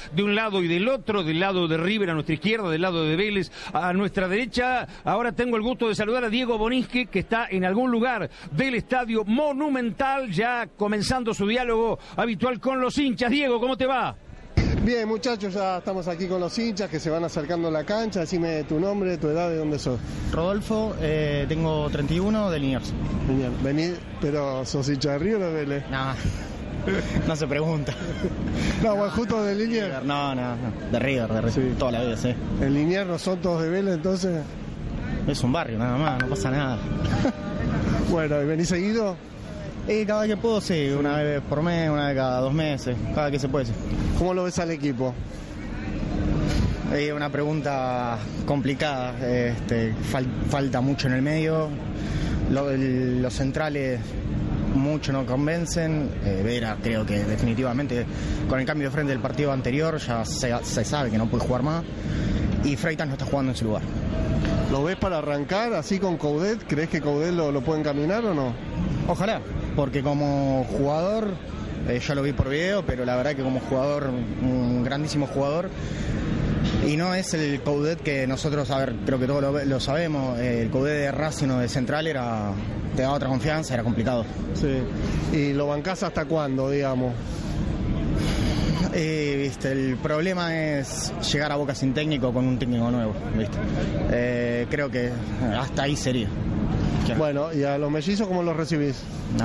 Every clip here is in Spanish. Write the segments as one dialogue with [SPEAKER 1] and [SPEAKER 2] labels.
[SPEAKER 1] de un lado y del otro, del lado de River a nuestra izquierda, del lado de Vélez a nuestra derecha. Ahora tengo el gusto de saludar a Diego Boninski, que está en algún lugar del Estadio Monumental, ya comenzando su diálogo habitual con los hinchas. Diego, ¿cómo te va?
[SPEAKER 2] Bien, muchachos, ya estamos aquí con los hinchas que se van acercando a la cancha. Decime tu nombre, tu edad, de dónde sos.
[SPEAKER 3] Rodolfo, tengo 31, de Liniers.
[SPEAKER 2] Vení, pero ¿sos hincha de River o de Vélez?
[SPEAKER 3] No se pregunta.
[SPEAKER 2] No, bueno, justo de Liniers.
[SPEAKER 3] No, de River, sí. Toda la vida, sí.
[SPEAKER 2] ¿En Liniers no son todos de Vélez, entonces?
[SPEAKER 3] Es un barrio, nada más, no pasa nada.
[SPEAKER 2] Bueno, ¿y venís seguido?
[SPEAKER 3] Cada vez que puedo, sí, una vez por mes, una vez cada 2 meses, cada que se puede. Sí.
[SPEAKER 2] ¿Cómo lo ves al equipo?
[SPEAKER 3] Es una pregunta complicada, falta mucho en el medio, los centrales mucho no convencen. Vera creo que definitivamente con el cambio de frente del partido anterior ya se sabe que no puede jugar más, y Freitas no está jugando en su lugar.
[SPEAKER 2] ¿Lo ves para arrancar así con Coudet? ¿Crees que Coudet lo puede encaminar o no?
[SPEAKER 3] Ojalá, porque como jugador, yo lo vi por video, pero la verdad que como jugador, un grandísimo jugador. Y no es el Coudet que nosotros, creo que todos lo sabemos, el Coudet de Racing o de Central te daba otra confianza, era complicado.
[SPEAKER 2] Sí. ¿Y lo bancás hasta cuándo, digamos?
[SPEAKER 3] El problema es llegar a Boca sin técnico con un técnico nuevo, ¿viste? Creo que hasta ahí sería.
[SPEAKER 2] Bueno, ¿y a los mellizos cómo los recibís?
[SPEAKER 3] No.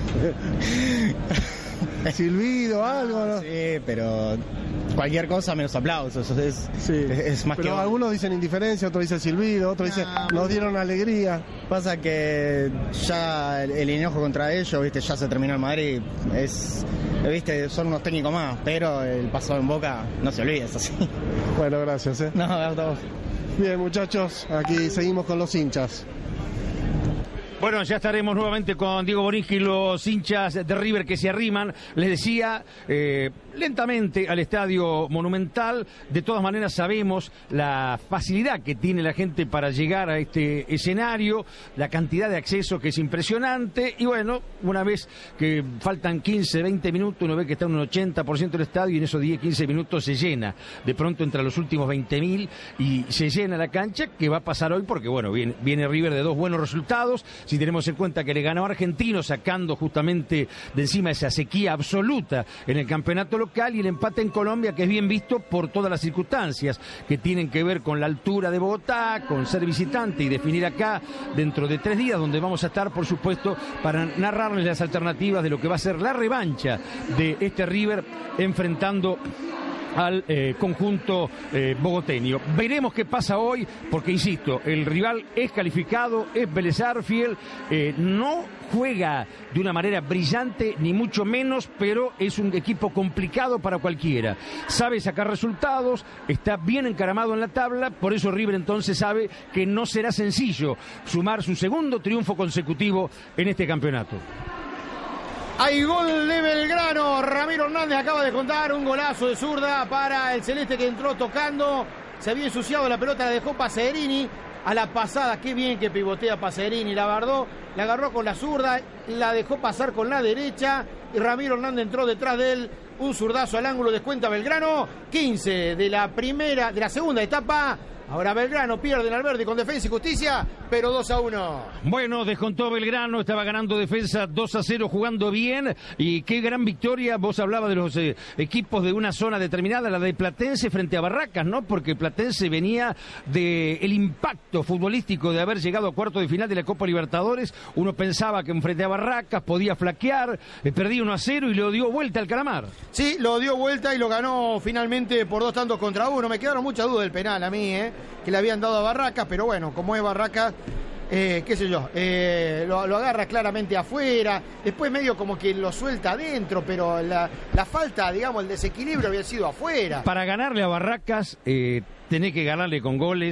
[SPEAKER 2] ¿Silbido, algo? ¿No?
[SPEAKER 3] Sí, pero cualquier cosa menos aplausos. Es más.
[SPEAKER 2] Pero
[SPEAKER 3] que
[SPEAKER 2] algunos dicen indiferencia, otros dicen silbido, otros dicen nos dieron alegría.
[SPEAKER 3] Pasa que ya el enojo contra ellos, ¿viste? Ya se terminó en Madrid. ¿Viste? Son unos técnicos más, pero el pasado en Boca no se olvida, es así.
[SPEAKER 2] Bueno, gracias.
[SPEAKER 3] No, hasta vos.
[SPEAKER 2] Bien, muchachos, aquí seguimos con los hinchas.
[SPEAKER 1] Bueno, ya estaremos nuevamente con Diego Boninski, los hinchas de River que se arriman, les decía, lentamente al Estadio Monumental. De todas maneras sabemos la facilidad que tiene la gente para llegar a este escenario, la cantidad de acceso que es impresionante, y bueno, una vez que faltan 15, 20 minutos, uno ve que está en un 80% del estadio, y en esos 10, 15 minutos se llena, de pronto entre los últimos 20.000, y se llena la cancha, que va a pasar hoy porque bueno, viene River de 2 buenos resultados. Si tenemos en cuenta que le ganó a Argentino, sacando justamente de encima esa sequía absoluta en el campeonato local, y el empate en Colombia, que es bien visto por todas las circunstancias que tienen que ver con la altura de Bogotá, con ser visitante y definir acá dentro de 3 días, donde vamos a estar, por supuesto, para narrarles las alternativas de lo que va a ser la revancha de este River enfrentando al conjunto bogoteño. Veremos qué pasa hoy, porque insisto, el rival es calificado, es Vélez Sarsfield, no juega de una manera brillante, ni mucho menos, pero es un equipo complicado para cualquiera. Sabe sacar resultados, está bien encaramado en la tabla, por eso River entonces sabe que no será sencillo sumar su segundo triunfo consecutivo en este campeonato.
[SPEAKER 4] Hay gol de Belgrano, Ramiro Hernández acaba de contar un golazo de zurda para el celeste que entró tocando, se había ensuciado la pelota, la dejó Pacerini a la pasada, qué bien que pivotea Pacerini, la guardó, la agarró con la zurda, la dejó pasar con la derecha y Ramiro Hernández entró detrás de él, un zurdazo al ángulo, descuenta Belgrano, 15 de la segunda etapa. Ahora Belgrano pierde en Alberdi con Defensa y Justicia, pero 2-1.
[SPEAKER 1] Bueno, descontó Belgrano, estaba ganando Defensa 2-0, jugando bien, y qué gran victoria. Vos hablabas de los equipos de una zona determinada, la de Platense frente a Barracas, ¿no? Porque Platense venía del impacto futbolístico de haber llegado a cuarto de final de la Copa Libertadores. Uno pensaba que frente a Barracas podía flaquear, perdía 1-0 y lo dio vuelta al calamar.
[SPEAKER 4] Sí, lo dio vuelta y lo ganó finalmente por 2-1. Me quedaron muchas dudas del penal a mí, que le habían dado a Barracas, pero bueno, como es Barracas, qué sé yo, lo agarra claramente afuera, después medio como que lo suelta adentro, pero la falta, digamos, el desequilibrio había sido afuera.
[SPEAKER 1] Para ganarle a Barracas, tenés que ganarle con goles,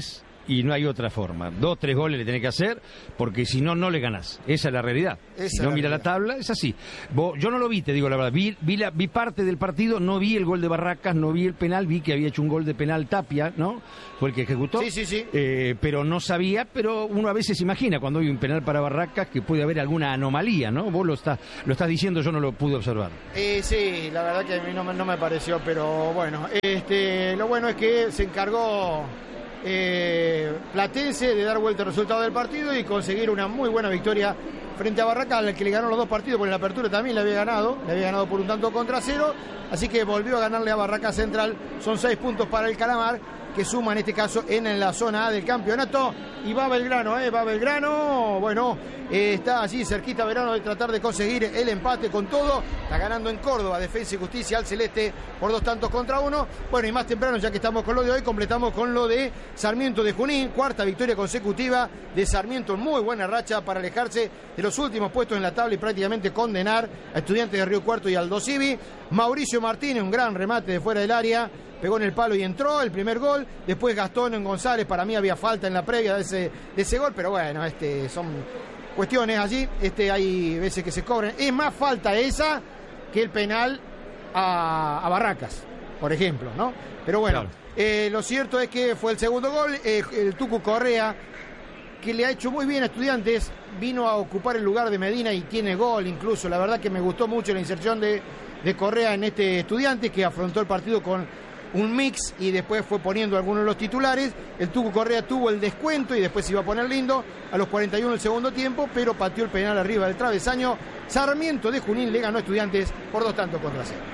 [SPEAKER 1] y no hay otra forma. 2, 3 goles le tenés que hacer, porque si no, no le ganás. Esa es la realidad. Si no, mira la tabla, es así. Yo no lo vi, te digo la verdad. Vi parte del partido, no vi el gol de Barracas, no vi el penal, vi que había hecho un gol de penal Tapia, ¿no? Fue el que ejecutó.
[SPEAKER 4] Sí.
[SPEAKER 1] Pero no sabía, pero uno a veces imagina cuando hay un penal para Barracas que puede haber alguna anomalía, ¿no? Vos lo estás diciendo, yo no lo pude observar.
[SPEAKER 4] Sí, la verdad que a mí no me pareció, pero bueno, lo bueno es que se encargó Platense de dar vuelta al resultado del partido y conseguir una muy buena victoria frente a Barracas, al que le ganó los 2 partidos, porque en la apertura también le había ganado por un tanto contra 0, así que volvió a ganarle a Barracas Central. Son 6 puntos para el Calamar, que suma en este caso en la zona A del campeonato, y va Belgrano, bueno, está allí cerquita Belgrano de tratar de conseguir el empate con todo, está ganando en Córdoba Defensa y Justicia al Celeste por 2 tantos contra 1, bueno, y más temprano, ya que estamos con lo de hoy, completamos con lo de Sarmiento de Junín, 4ª victoria consecutiva de Sarmiento, muy buena racha para alejarse de los últimos puestos en la tabla y prácticamente condenar a Estudiantes de Río Cuarto y Aldo Civi. Mauricio Martínez, un gran remate de fuera del área, pegó en el palo y entró el primer gol. Después Gastón en González, para mí había falta en la previa de ese gol, pero bueno, son cuestiones allí. Hay veces que se cobran. Es más falta esa que el penal a Barracas, por ejemplo, ¿no? Pero bueno, claro. Lo cierto es que fue el segundo gol. El Tucu Correa, que le ha hecho muy bien a Estudiantes, vino a ocupar el lugar de Medina y tiene gol incluso. La verdad que me gustó mucho la inserción de Correa en este Estudiantes, que afrontó el partido con un mix y después fue poniendo algunos de los titulares. El Tucu Correa tuvo el descuento y después se iba a poner lindo a los 41 del segundo tiempo, pero pateó el penal arriba del travesaño. Sarmiento de Junín le ganó a Estudiantes por 2 tantos contra 0.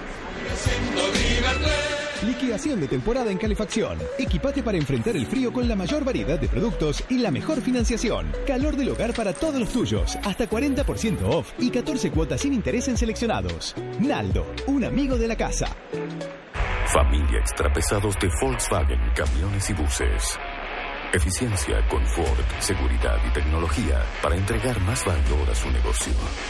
[SPEAKER 5] Liquidación de temporada en calefacción. Equipate para enfrentar el frío con la mayor variedad de productos y la mejor financiación. Calor del hogar para todos los tuyos. Hasta 40% off y 14 cuotas sin interés en seleccionados. Naldo, un amigo de la casa.
[SPEAKER 6] Familia Extrapesados de Volkswagen Camiones y Buses. Eficiencia, confort, seguridad y tecnología para entregar más valor a su negocio.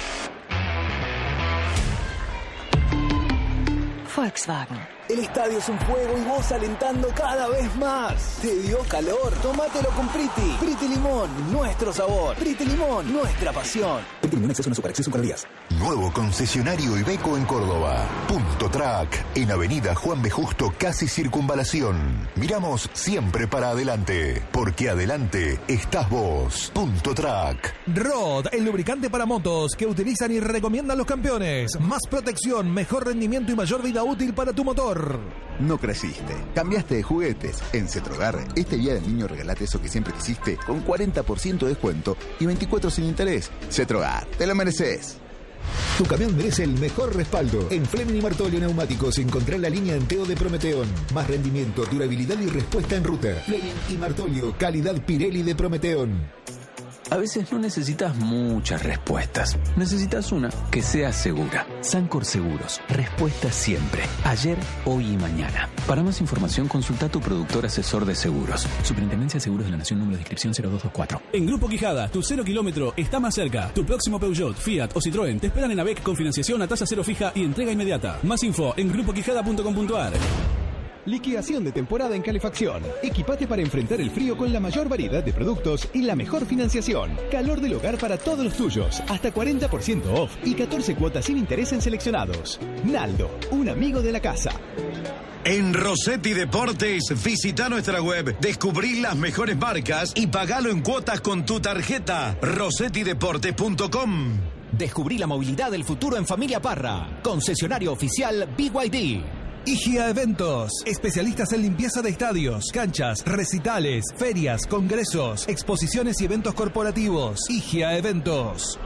[SPEAKER 7] Volkswagen.
[SPEAKER 8] El estadio es un juego y vos alentando cada vez más. ¿Te dio calor? Tómatelo con Priti. Priti Limón, nuestro sabor. Priti Limón, nuestra pasión. Priti Limón, exceso en azúcar, exceso en calorías.
[SPEAKER 9] Nuevo concesionario Iveco en Córdoba. Punto Track, en Avenida Juan B. Justo, casi Circunvalación. Miramos siempre para adelante, porque adelante estás vos. Punto Track.
[SPEAKER 10] Rod, el lubricante para motos que utilizan y recomiendan los campeones. Más protección, mejor rendimiento y mayor vida útil para tu motor.
[SPEAKER 11] No creciste, cambiaste de juguetes. En Cetrogar, este día del niño regalate eso que siempre quisiste con 40% de descuento y 24 sin interés. Cetrogar, te lo mereces.
[SPEAKER 5] Tu camión merece el mejor respaldo. En Fleming y Martolio Neumáticos encontrá la línea Enteo de Prometeón. Más rendimiento, durabilidad y respuesta en ruta. Fleming y Martolio, calidad Pirelli de Prometeón.
[SPEAKER 12] A veces no necesitas muchas respuestas. Necesitas una que sea segura. Sancor Seguros. Respuesta siempre. Ayer, hoy y mañana. Para más información, consulta a tu productor asesor de seguros. Superintendencia de Seguros de la Nación, número de inscripción 0224.
[SPEAKER 13] En Grupo Quijada, tu 0 kilómetro está más cerca. Tu próximo Peugeot, Fiat o Citroën te esperan en AVEC con financiación a tasa cero fija y entrega inmediata. Más info en grupoquijada.com.ar.
[SPEAKER 5] Liquidación de temporada en calefacción. Equipate para enfrentar el frío con la mayor variedad de productos y la mejor financiación. Calor del hogar para todos los tuyos. Hasta 40% off y 14 cuotas sin interés en seleccionados. Naldo, un amigo de la casa.
[SPEAKER 14] En Rossetti Deportes, visita nuestra web, descubrí las mejores marcas y pagalo en cuotas con tu tarjeta. rossettideportes.com.
[SPEAKER 15] Descubrí la movilidad del futuro en Familia Parra. Concesionario oficial BYD.
[SPEAKER 10] Higia Eventos, especialistas en limpieza de estadios, canchas, recitales, ferias, congresos, exposiciones y eventos corporativos. Higia Eventos.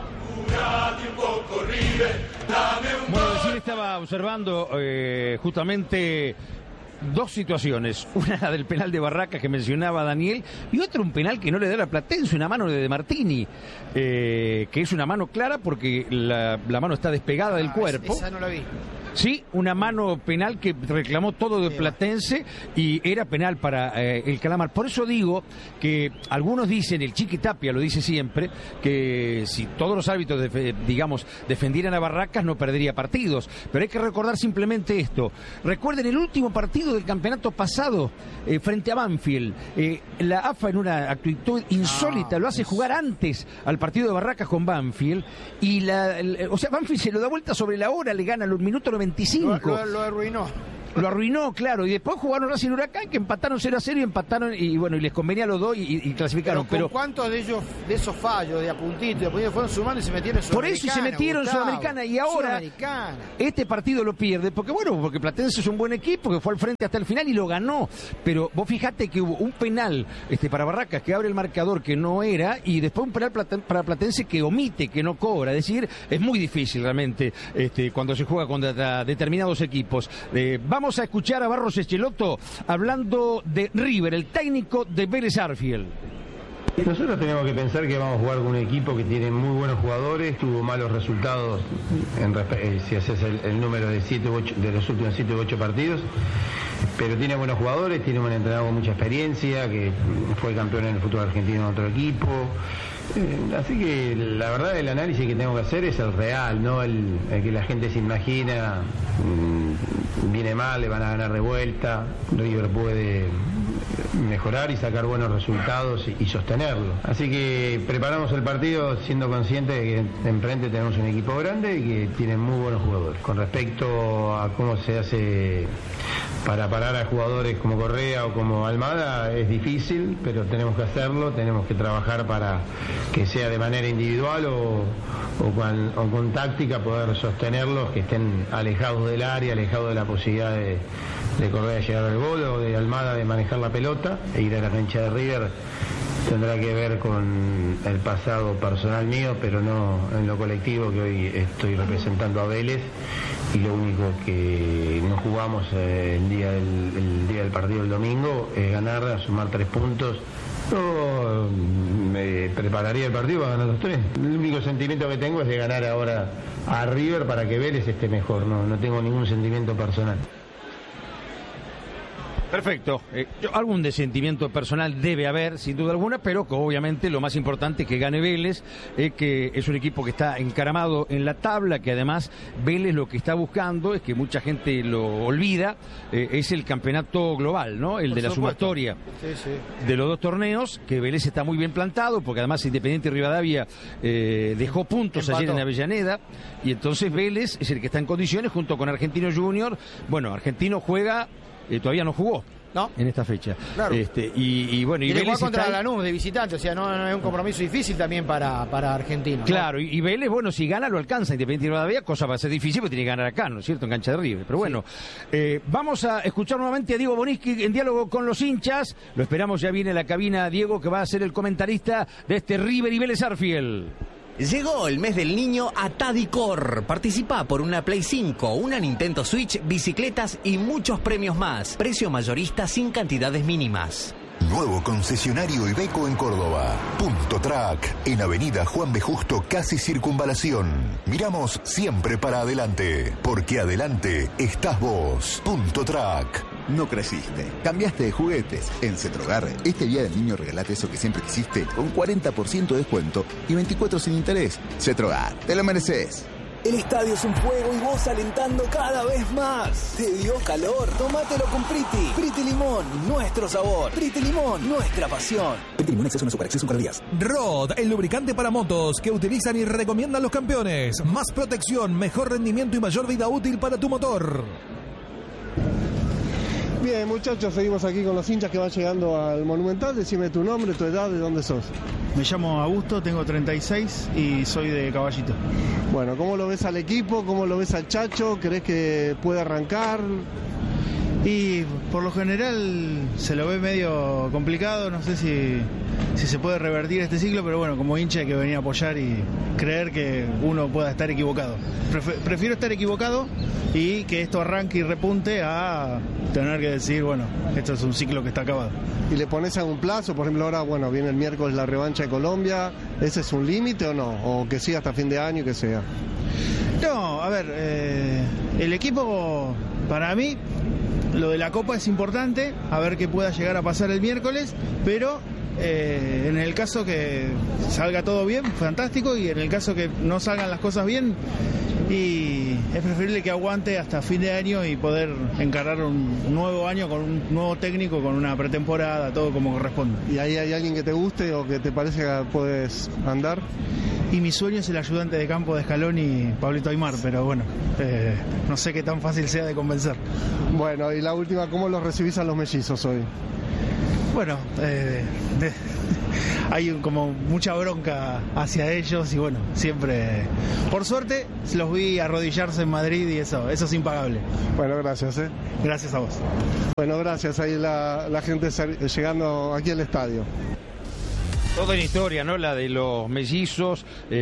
[SPEAKER 1] Bueno, recién estaba observando justamente 2 situaciones. Una la del penal de Barracas que mencionaba Daniel y otra un penal que no le da la Platense, una mano de Martini, que es una mano clara porque la mano está despegada del cuerpo.
[SPEAKER 4] Esa no la vi.
[SPEAKER 1] Sí, una mano penal que reclamó todo de Platense y era penal para el Calamar. Por eso digo que algunos dicen, el Chiqui Tapia lo dice siempre, que si todos los árbitros, defendieran a Barracas no perdería partidos. Pero hay que recordar simplemente esto. Recuerden el último partido del campeonato pasado frente a Banfield. La AFA, en una actitud insólita, lo hace jugar antes al partido de Barracas con Banfield y Banfield se lo da vuelta sobre la hora, le gana los minutos 95.
[SPEAKER 4] Lo arruinó.
[SPEAKER 1] Lo arruinó, claro, y después jugaron Racing Huracán, que empataron 0-0 y empataron, y les convenía a los dos y clasificaron.
[SPEAKER 4] Pero ¿cuántos de esos fallos de apuntito fueron sumando y se metieron en Sudamericana?
[SPEAKER 1] Por eso se metieron en Sudamericana, y ahora este partido lo pierde, porque Platense es un buen equipo, que fue al frente hasta el final y lo ganó. Pero vos fijate que hubo un penal para Barracas que abre el marcador que no era, y después un penal para Platense que omite, que no cobra. Es decir, es muy difícil realmente cuando se juega contra determinados equipos. Vamos a escuchar a Barros Echeloto hablando de River, el técnico de Vélez Arfield.
[SPEAKER 7] Nosotros tenemos que pensar que vamos a jugar con un equipo que tiene muy buenos jugadores, tuvo malos resultados si haces el número de los últimos 7 u 8 partidos, pero tiene buenos jugadores, tiene un entrenador con mucha experiencia, que fue campeón en el fútbol argentino en otro equipo. Así que la verdad, el análisis que tengo que hacer es el real, no el que la gente se imagina. Viene mal, le van a ganar de vuelta. River puede mejorar y sacar buenos resultados y sostenerlo. Así que preparamos el partido siendo conscientes de que enfrente tenemos un equipo grande y que tiene muy buenos jugadores. Con respecto a cómo se hace para parar a jugadores como Correa o como Almada, es difícil, pero tenemos que hacerlo, tenemos que trabajar para que sea de manera individual o con táctica poder sostenerlos, que estén alejados del área, alejados de la posibilidad de Correa llegar al gol o de Almada de manejar la pelota e ir a la cancha de River. Tendrá que ver con el pasado personal mío, pero no en lo colectivo, que hoy estoy representando a Vélez, y lo único que no jugamos el día del partido del domingo es ganar, sumar 3 puntos. Yo me prepararía el partido para ganar los 3. El único sentimiento que tengo es de ganar ahora a River para que Vélez esté mejor. No tengo ningún sentimiento personal.
[SPEAKER 1] Perfecto. Algún sentimiento personal debe haber, sin duda alguna, pero que obviamente lo más importante es que gane Vélez, que es un equipo que está encaramado en la tabla, que además Vélez lo que está buscando, es que mucha gente lo olvida, es el campeonato global, ¿no? El de la sumatoria de los 2 torneos, que Vélez está muy bien plantado, porque además Independiente Rivadavia dejó puntos ayer en Avellaneda, y entonces Vélez es el que está en condiciones junto con Argentino Junior. Bueno, Argentino juega... todavía no jugó en esta fecha. Claro. Y
[SPEAKER 4] Vélez juega contra Lanús de visitante, o sea, no es un compromiso difícil también para Argentino.
[SPEAKER 1] Claro, y Vélez, bueno, si gana lo alcanza Independiente Rivadavia, cosa va a ser difícil porque tiene que ganar acá, ¿no es cierto?, en cancha de River. Pero bueno, vamos a escuchar nuevamente a Diego Bonischi en diálogo con los hinchas. Lo esperamos, ya viene a la cabina Diego, que va a ser el comentarista de este River y Vélez Arfield.
[SPEAKER 15] Llegó el mes del niño a Tadicor. Participa por una Play 5, una Nintendo Switch, bicicletas y muchos premios más. Precio mayorista sin cantidades mínimas.
[SPEAKER 9] Nuevo concesionario Iveco en Córdoba. Punto Track, en Avenida Juan B. Justo, casi Circunvalación. Miramos siempre para adelante, porque adelante estás vos. Punto Track.
[SPEAKER 11] No creciste, cambiaste de juguetes. En Cetrogar, este día del niño regalate eso que siempre quisiste con 40% de descuento y 24 sin interés. Cetrogar, te lo mereces.
[SPEAKER 8] El estadio es un fuego y vos alentando cada vez más. ¿Te dio calor? Tómatelo con Priti. Priti Limón, nuestro sabor. Priti Limón, nuestra pasión. Priti Limón, exceso no super, exceso calorías.
[SPEAKER 10] Rod, el lubricante para motos que utilizan y recomiendan los campeones. Más protección, mejor rendimiento y mayor vida útil para tu motor.
[SPEAKER 2] Bien, muchachos, seguimos aquí con los hinchas que van llegando al Monumental. Decime tu nombre, tu edad, de dónde sos.
[SPEAKER 16] Me llamo Augusto, tengo 36 y soy de Caballito.
[SPEAKER 2] Bueno, ¿cómo lo ves al equipo? ¿Cómo lo ves al Chacho? ¿Crees que puede arrancar?
[SPEAKER 16] Y por lo general se lo ve medio complicado, no sé si se puede revertir este ciclo, pero bueno, como hincha hay que venir a apoyar y creer que uno pueda estar equivocado. Prefiero estar equivocado y que esto arranque y repunte a tener que decir, bueno, esto es un ciclo que está acabado.
[SPEAKER 2] ¿Y le pones algún plazo? Por ejemplo, ahora, bueno, viene el miércoles la revancha de Colombia, ¿ese es un límite o no? ¿O que siga hasta fin de año y que sea?
[SPEAKER 16] No, a ver, el equipo, para mí, lo de la Copa es importante, a ver qué pueda llegar a pasar el miércoles, pero en el caso que salga todo bien, fantástico, y en el caso que no salgan las cosas bien, y es preferible que aguante hasta fin de año y poder encarar un nuevo año con un nuevo técnico, con una pretemporada, todo como corresponde.
[SPEAKER 2] ¿Y ahí hay alguien que te guste o que te parece que puedes andar?
[SPEAKER 16] Y mi sueño es el ayudante de campo de Scaloni, Pablito Aimar, pero bueno, no sé qué tan fácil sea de convencer.
[SPEAKER 2] Bueno, y la última, ¿cómo los recibís a los mellizos hoy?
[SPEAKER 16] Bueno, hay como mucha bronca hacia ellos y bueno, siempre, por suerte, los vi arrodillarse en Madrid y eso es impagable.
[SPEAKER 2] Bueno, gracias.
[SPEAKER 16] Gracias a vos.
[SPEAKER 2] Bueno, gracias, ahí la gente llegando aquí al estadio.
[SPEAKER 1] Toda una historia, ¿no? La de los mellizos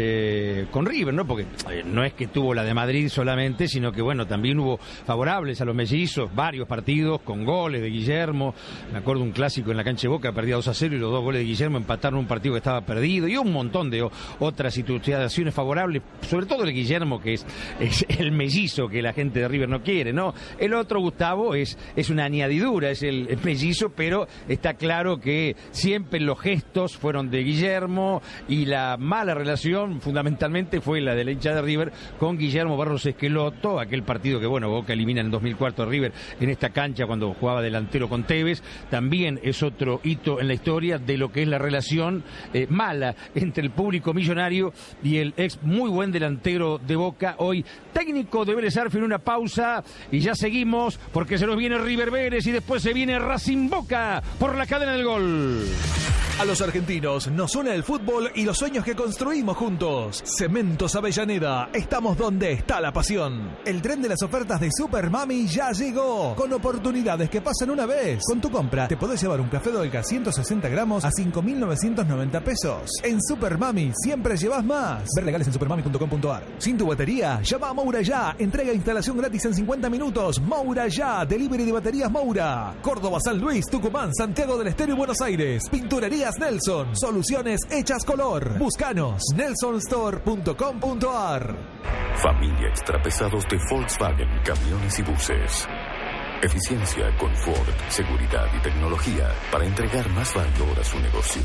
[SPEAKER 1] con River, ¿no? Porque no es que tuvo la de Madrid solamente, sino que, bueno, también hubo favorables a los mellizos, varios partidos con goles de Guillermo. Me acuerdo un clásico en la cancha de Boca, perdía 2-0 y los 2 goles de Guillermo empataron un partido que estaba perdido, y un montón de otras situaciones favorables, sobre todo el Guillermo, que es el mellizo que la gente de River no quiere, ¿no? El otro, Gustavo, es una añadidura, es el mellizo, pero está claro que siempre los gestos fueron de Guillermo, y la mala relación fundamentalmente fue la de la hinchada de River con Guillermo Barros Esqueloto, aquel partido que, bueno, Boca elimina en 2004 a River en esta cancha cuando jugaba delantero con Tevez. También es otro hito en la historia de lo que es la relación mala entre el público millonario y el ex muy buen delantero de Boca, hoy técnico de Vélez Sarsfield. Una pausa y ya seguimos, porque se nos viene River Vélez y después se viene Racing Boca por la cadena del gol.
[SPEAKER 10] A los argentinos nos une el fútbol y los sueños que construimos juntos. Cementos Avellaneda, estamos donde está la pasión. El tren de las ofertas de Super Mami ya llegó, con oportunidades que pasan una vez. Con tu compra te podés llevar un café Dolca 160 gramos a 5.990 pesos. En Super Mami siempre llevas más. Ver legales en supermami.com.ar. Sin tu batería, llama a Moura Ya. Entrega e instalación gratis en 50 minutos. Moura Ya, delivery de baterías Moura. Córdoba, San Luis, Tucumán, Santiago del Estero y Buenos Aires. Pinturería Nelson, soluciones hechas color. Búscanos, nelsonstore.com.ar.
[SPEAKER 6] Familia Extrapesados de Volkswagen Camiones y Buses. Eficiencia, confort, seguridad y tecnología para entregar más valor a su negocio.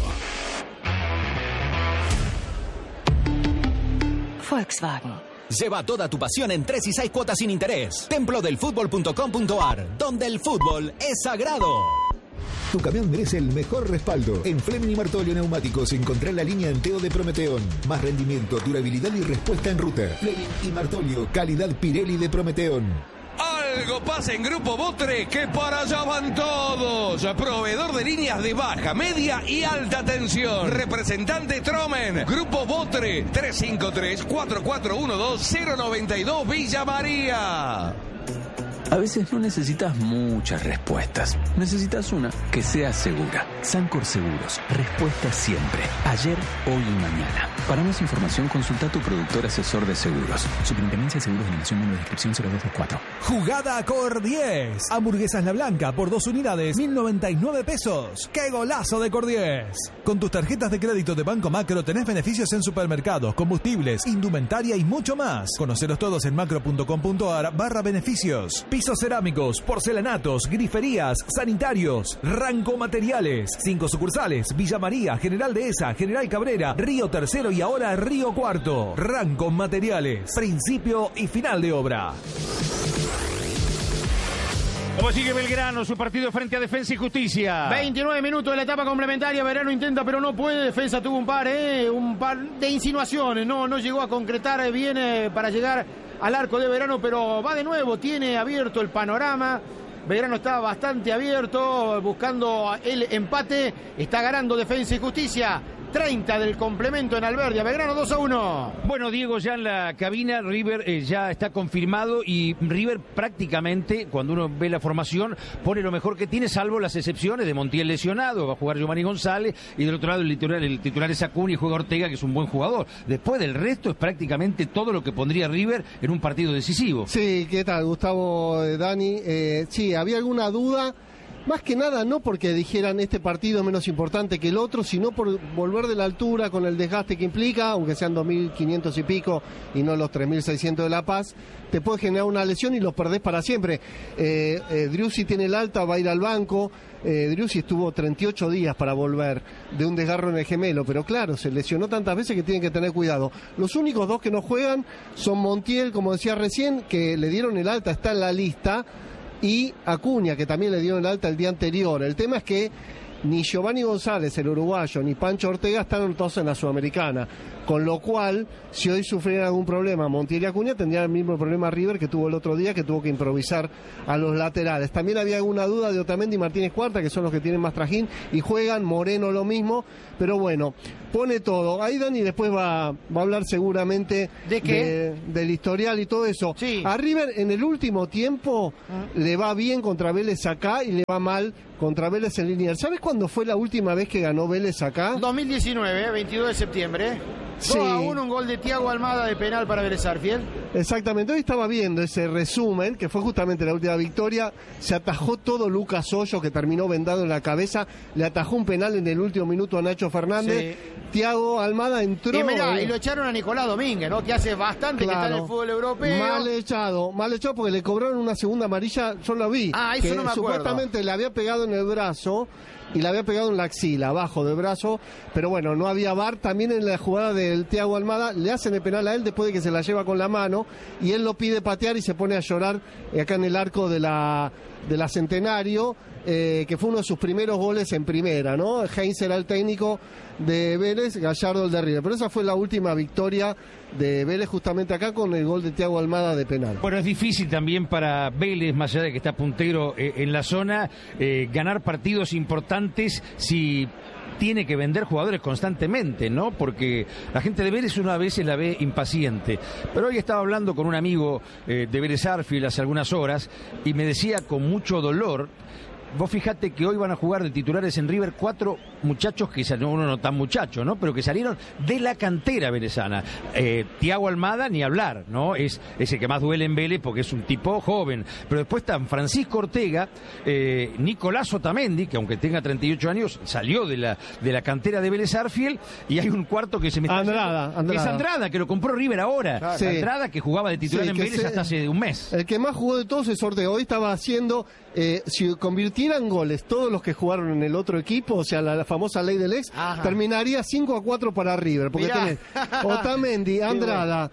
[SPEAKER 17] Volkswagen.
[SPEAKER 18] Lleva toda tu pasión en 3 y 6 cuotas sin interés. Templodelfutbol.com.ar, donde el fútbol es sagrado.
[SPEAKER 19] Tu camión merece el mejor respaldo. En Fleming y Martolio Neumáticos encontrá la línea Enteo de Prometeón. Más rendimiento, durabilidad y respuesta en ruta. Fleming y Martolio, calidad Pirelli de Prometeón.
[SPEAKER 20] Algo pasa en Grupo Botre, que para allá van todos. Proveedor de líneas de baja, media y alta tensión. Representante Tromen. Grupo Botre, 353-4412-092 Villa María.
[SPEAKER 12] A veces no necesitas muchas respuestas. Necesitas una que sea segura. Sancor Seguros. Respuesta siempre. Ayer, hoy y mañana. Para más información, consulta a tu productor asesor de seguros. Superintendencia de Seguros de la Nación, número de inscripción 0224.
[SPEAKER 10] Jugada Cordies. Hamburguesas La Blanca por 2 unidades, 1.099 pesos. ¡Qué golazo de Cordies! Con tus tarjetas de crédito de Banco Macro tenés beneficios en supermercados, combustibles, indumentaria y mucho más. Conocelos todos en macro.com.ar/beneficios. Pisos cerámicos, porcelanatos, griferías, sanitarios, Ranco Materiales. 5 sucursales: Villa María, General Dehesa, General Cabrera, Río Tercero y ahora Río Cuarto. Ranco Materiales. Principio y final de obra.
[SPEAKER 1] ¿Cómo sigue Belgrano su partido frente a Defensa y Justicia?
[SPEAKER 4] 29 minutos de la etapa complementaria. Belgrano intenta pero no puede. Defensa tuvo un par de insinuaciones. No llegó a concretar bien para llegar al arco de Belgrano, pero va de nuevo. Tiene abierto el panorama. Belgrano está bastante abierto, buscando el empate. Está ganando Defensa y Justicia 30 del complemento en Alberdi. Belgrano 2-1.
[SPEAKER 1] Bueno, Diego, ya en la cabina River ya está confirmado y River prácticamente, cuando uno ve la formación, pone lo mejor que tiene, salvo las excepciones de Montiel lesionado, va a jugar Giovanni González, y del otro lado el titular es Acuña y juega Ortega, que es un buen jugador. Después del resto es prácticamente todo lo que pondría River en un partido decisivo.
[SPEAKER 2] Sí, ¿qué tal, Gustavo, Dani? Sí, había alguna duda. Más que nada, no porque dijeran este partido es menos importante que el otro, sino por volver de la altura con el desgaste que implica, aunque sean 2.500 y pico y no los 3.600 de La Paz, te puede generar una lesión y los perdés para siempre. Driussi tiene el alta, va a ir al banco. Driussi estuvo 38 días para volver de un desgarro en el gemelo, pero claro, se lesionó tantas veces que tienen que tener cuidado. Los únicos dos que no juegan son Montiel, como decía recién, que le dieron el alta, está en la lista, y Acuña, que también le dio el alta el día anterior. El tema es que ni Giovanni González, el uruguayo, ni Pancho Ortega están todos en la Sudamericana, con lo cual, si hoy sufrieran algún problema Montiel y Acuña, tendrían el mismo problema River que tuvo el otro día, que tuvo que improvisar a los laterales. También había alguna duda de Otamendi y Martínez Cuarta, que son los que tienen más trajín, y juegan. Moreno lo mismo, pero bueno, pone todo. Ahí Dani después va a hablar seguramente
[SPEAKER 4] ¿de qué?
[SPEAKER 2] Del historial y todo eso.
[SPEAKER 4] Sí.
[SPEAKER 2] A River en el último tiempo le va bien contra Vélez acá y le va mal contra Vélez en Liniers. ¿Sabes cuándo fue la última vez que ganó Vélez acá?
[SPEAKER 4] 2019, 22 de septiembre.
[SPEAKER 2] Sí.
[SPEAKER 4] 2-1, un gol de Thiago Almada de penal para Vélez Sarsfield.
[SPEAKER 2] Exactamente, hoy estaba viendo ese resumen, que fue justamente la última victoria. Se atajó todo Lucas Hoyo, que terminó vendado en la cabeza. Le atajó un penal en el último minuto a Nacho Fernández. Sí. Thiago Almada entró.
[SPEAKER 4] Y mirá, y lo echaron a Nicolás Domínguez, ¿no? Que hace bastante que está en el fútbol europeo.
[SPEAKER 2] Mal echado porque le cobraron una segunda amarilla, yo la vi.
[SPEAKER 4] Eso no me acuerdo.
[SPEAKER 2] Supuestamente le había pegado en el brazo y le había pegado en la axila, abajo del brazo, pero bueno, no había VAR. También en la jugada del Thiago Almada le hacen el penal a él después de que se la lleva con la mano, y él lo pide patear y se pone a llorar acá en el arco de la Centenario, que fue uno de sus primeros goles en primera, ¿no? Heinz era el técnico de Vélez, Gallardo el de River, pero esa fue la última victoria de Vélez justamente acá con el gol de Thiago Almada de penal.
[SPEAKER 1] Bueno, es difícil también para Vélez, más allá de que está puntero en la zona, ganar partidos importantes si tiene que vender jugadores constantemente, ¿no? Porque la gente de Vélez una vez la ve impaciente. Pero hoy estaba hablando con un amigo de Vélez Sarsfield hace algunas horas y me decía con mucho dolor: vos fijate que hoy van a jugar de titulares en River 4 muchachos que uno no tan muchacho, ¿no? Pero que salieron de la cantera velezana. Thiago Almada, ni hablar, ¿no? Es el que más duele en Vélez porque es un tipo joven. Pero después están Francisco Ortega, Nicolás Otamendi, que aunque tenga 38 años, salió de la cantera de Vélez Sarsfield, y hay un cuarto que se me está
[SPEAKER 2] Andrada.
[SPEAKER 1] Que es Andrada, que lo compró River ahora.
[SPEAKER 2] Claro. Sí.
[SPEAKER 1] Andrada, que jugaba de titular en Vélez hasta hace un mes.
[SPEAKER 2] El que más jugó de todos es Ortega. Hoy estaba haciendo, si convirtieran goles todos los que jugaron en el otro equipo, o sea, la famosa ley del ex, terminaría 5-4 para River, porque tenés Otamendi, Andrada,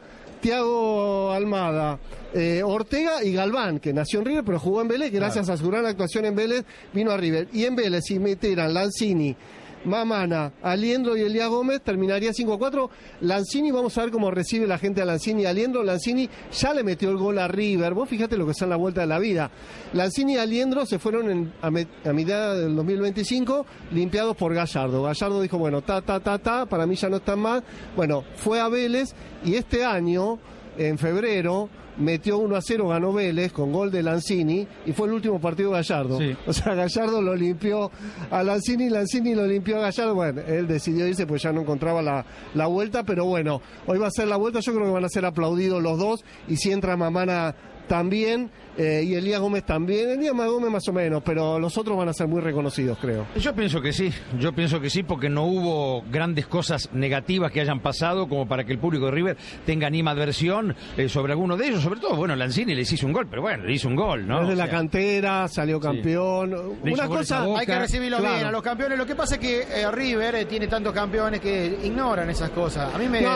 [SPEAKER 2] Thiago Almada, Ortega y Galván, que nació en River pero jugó en Vélez, que gracias a su gran actuación en Vélez vino a River. Y en Vélez, si metieran Lanzini, Mamana, Aliendro y Elías Gómez, terminaría 5-4. Lanzini, vamos a ver cómo recibe la gente a Lanzini y Aliendro. Lanzini ya le metió el gol a River. Vos fíjate lo que está en la vuelta de la vida. Lanzini y Aliendro se fueron a mitad del 2025 limpiados por Gallardo. Gallardo dijo, bueno, para mí ya no están más. Bueno, fue a Vélez y este año, en febrero, metió 1-0, ganó Vélez con gol de Lanzini y fue el último partido de Gallardo. Sí. O sea, Gallardo lo limpió a Lanzini, Lanzini lo limpió a Gallardo. Bueno, él decidió irse pues ya no encontraba la vuelta, pero bueno, hoy va a ser la vuelta. Yo creo que van a ser aplaudidos los dos, y si entra Mamana también, y Elías Gómez también. Elías Gómez más o menos, pero los otros van a ser muy reconocidos, creo.
[SPEAKER 1] Yo pienso que sí, porque no hubo grandes cosas negativas que hayan pasado como para que el público de River tenga animadversión sobre alguno de ellos. Sobre todo, bueno, Lanzini les hizo un gol, pero bueno, le hizo un gol, ¿no?
[SPEAKER 2] Es de la cantera, salió campeón.
[SPEAKER 1] Sí.
[SPEAKER 2] Una cosa,
[SPEAKER 4] hay que recibirlo bien a los campeones. Lo que pasa es que River tiene tantos campeones que ignoran esas cosas. A mí me...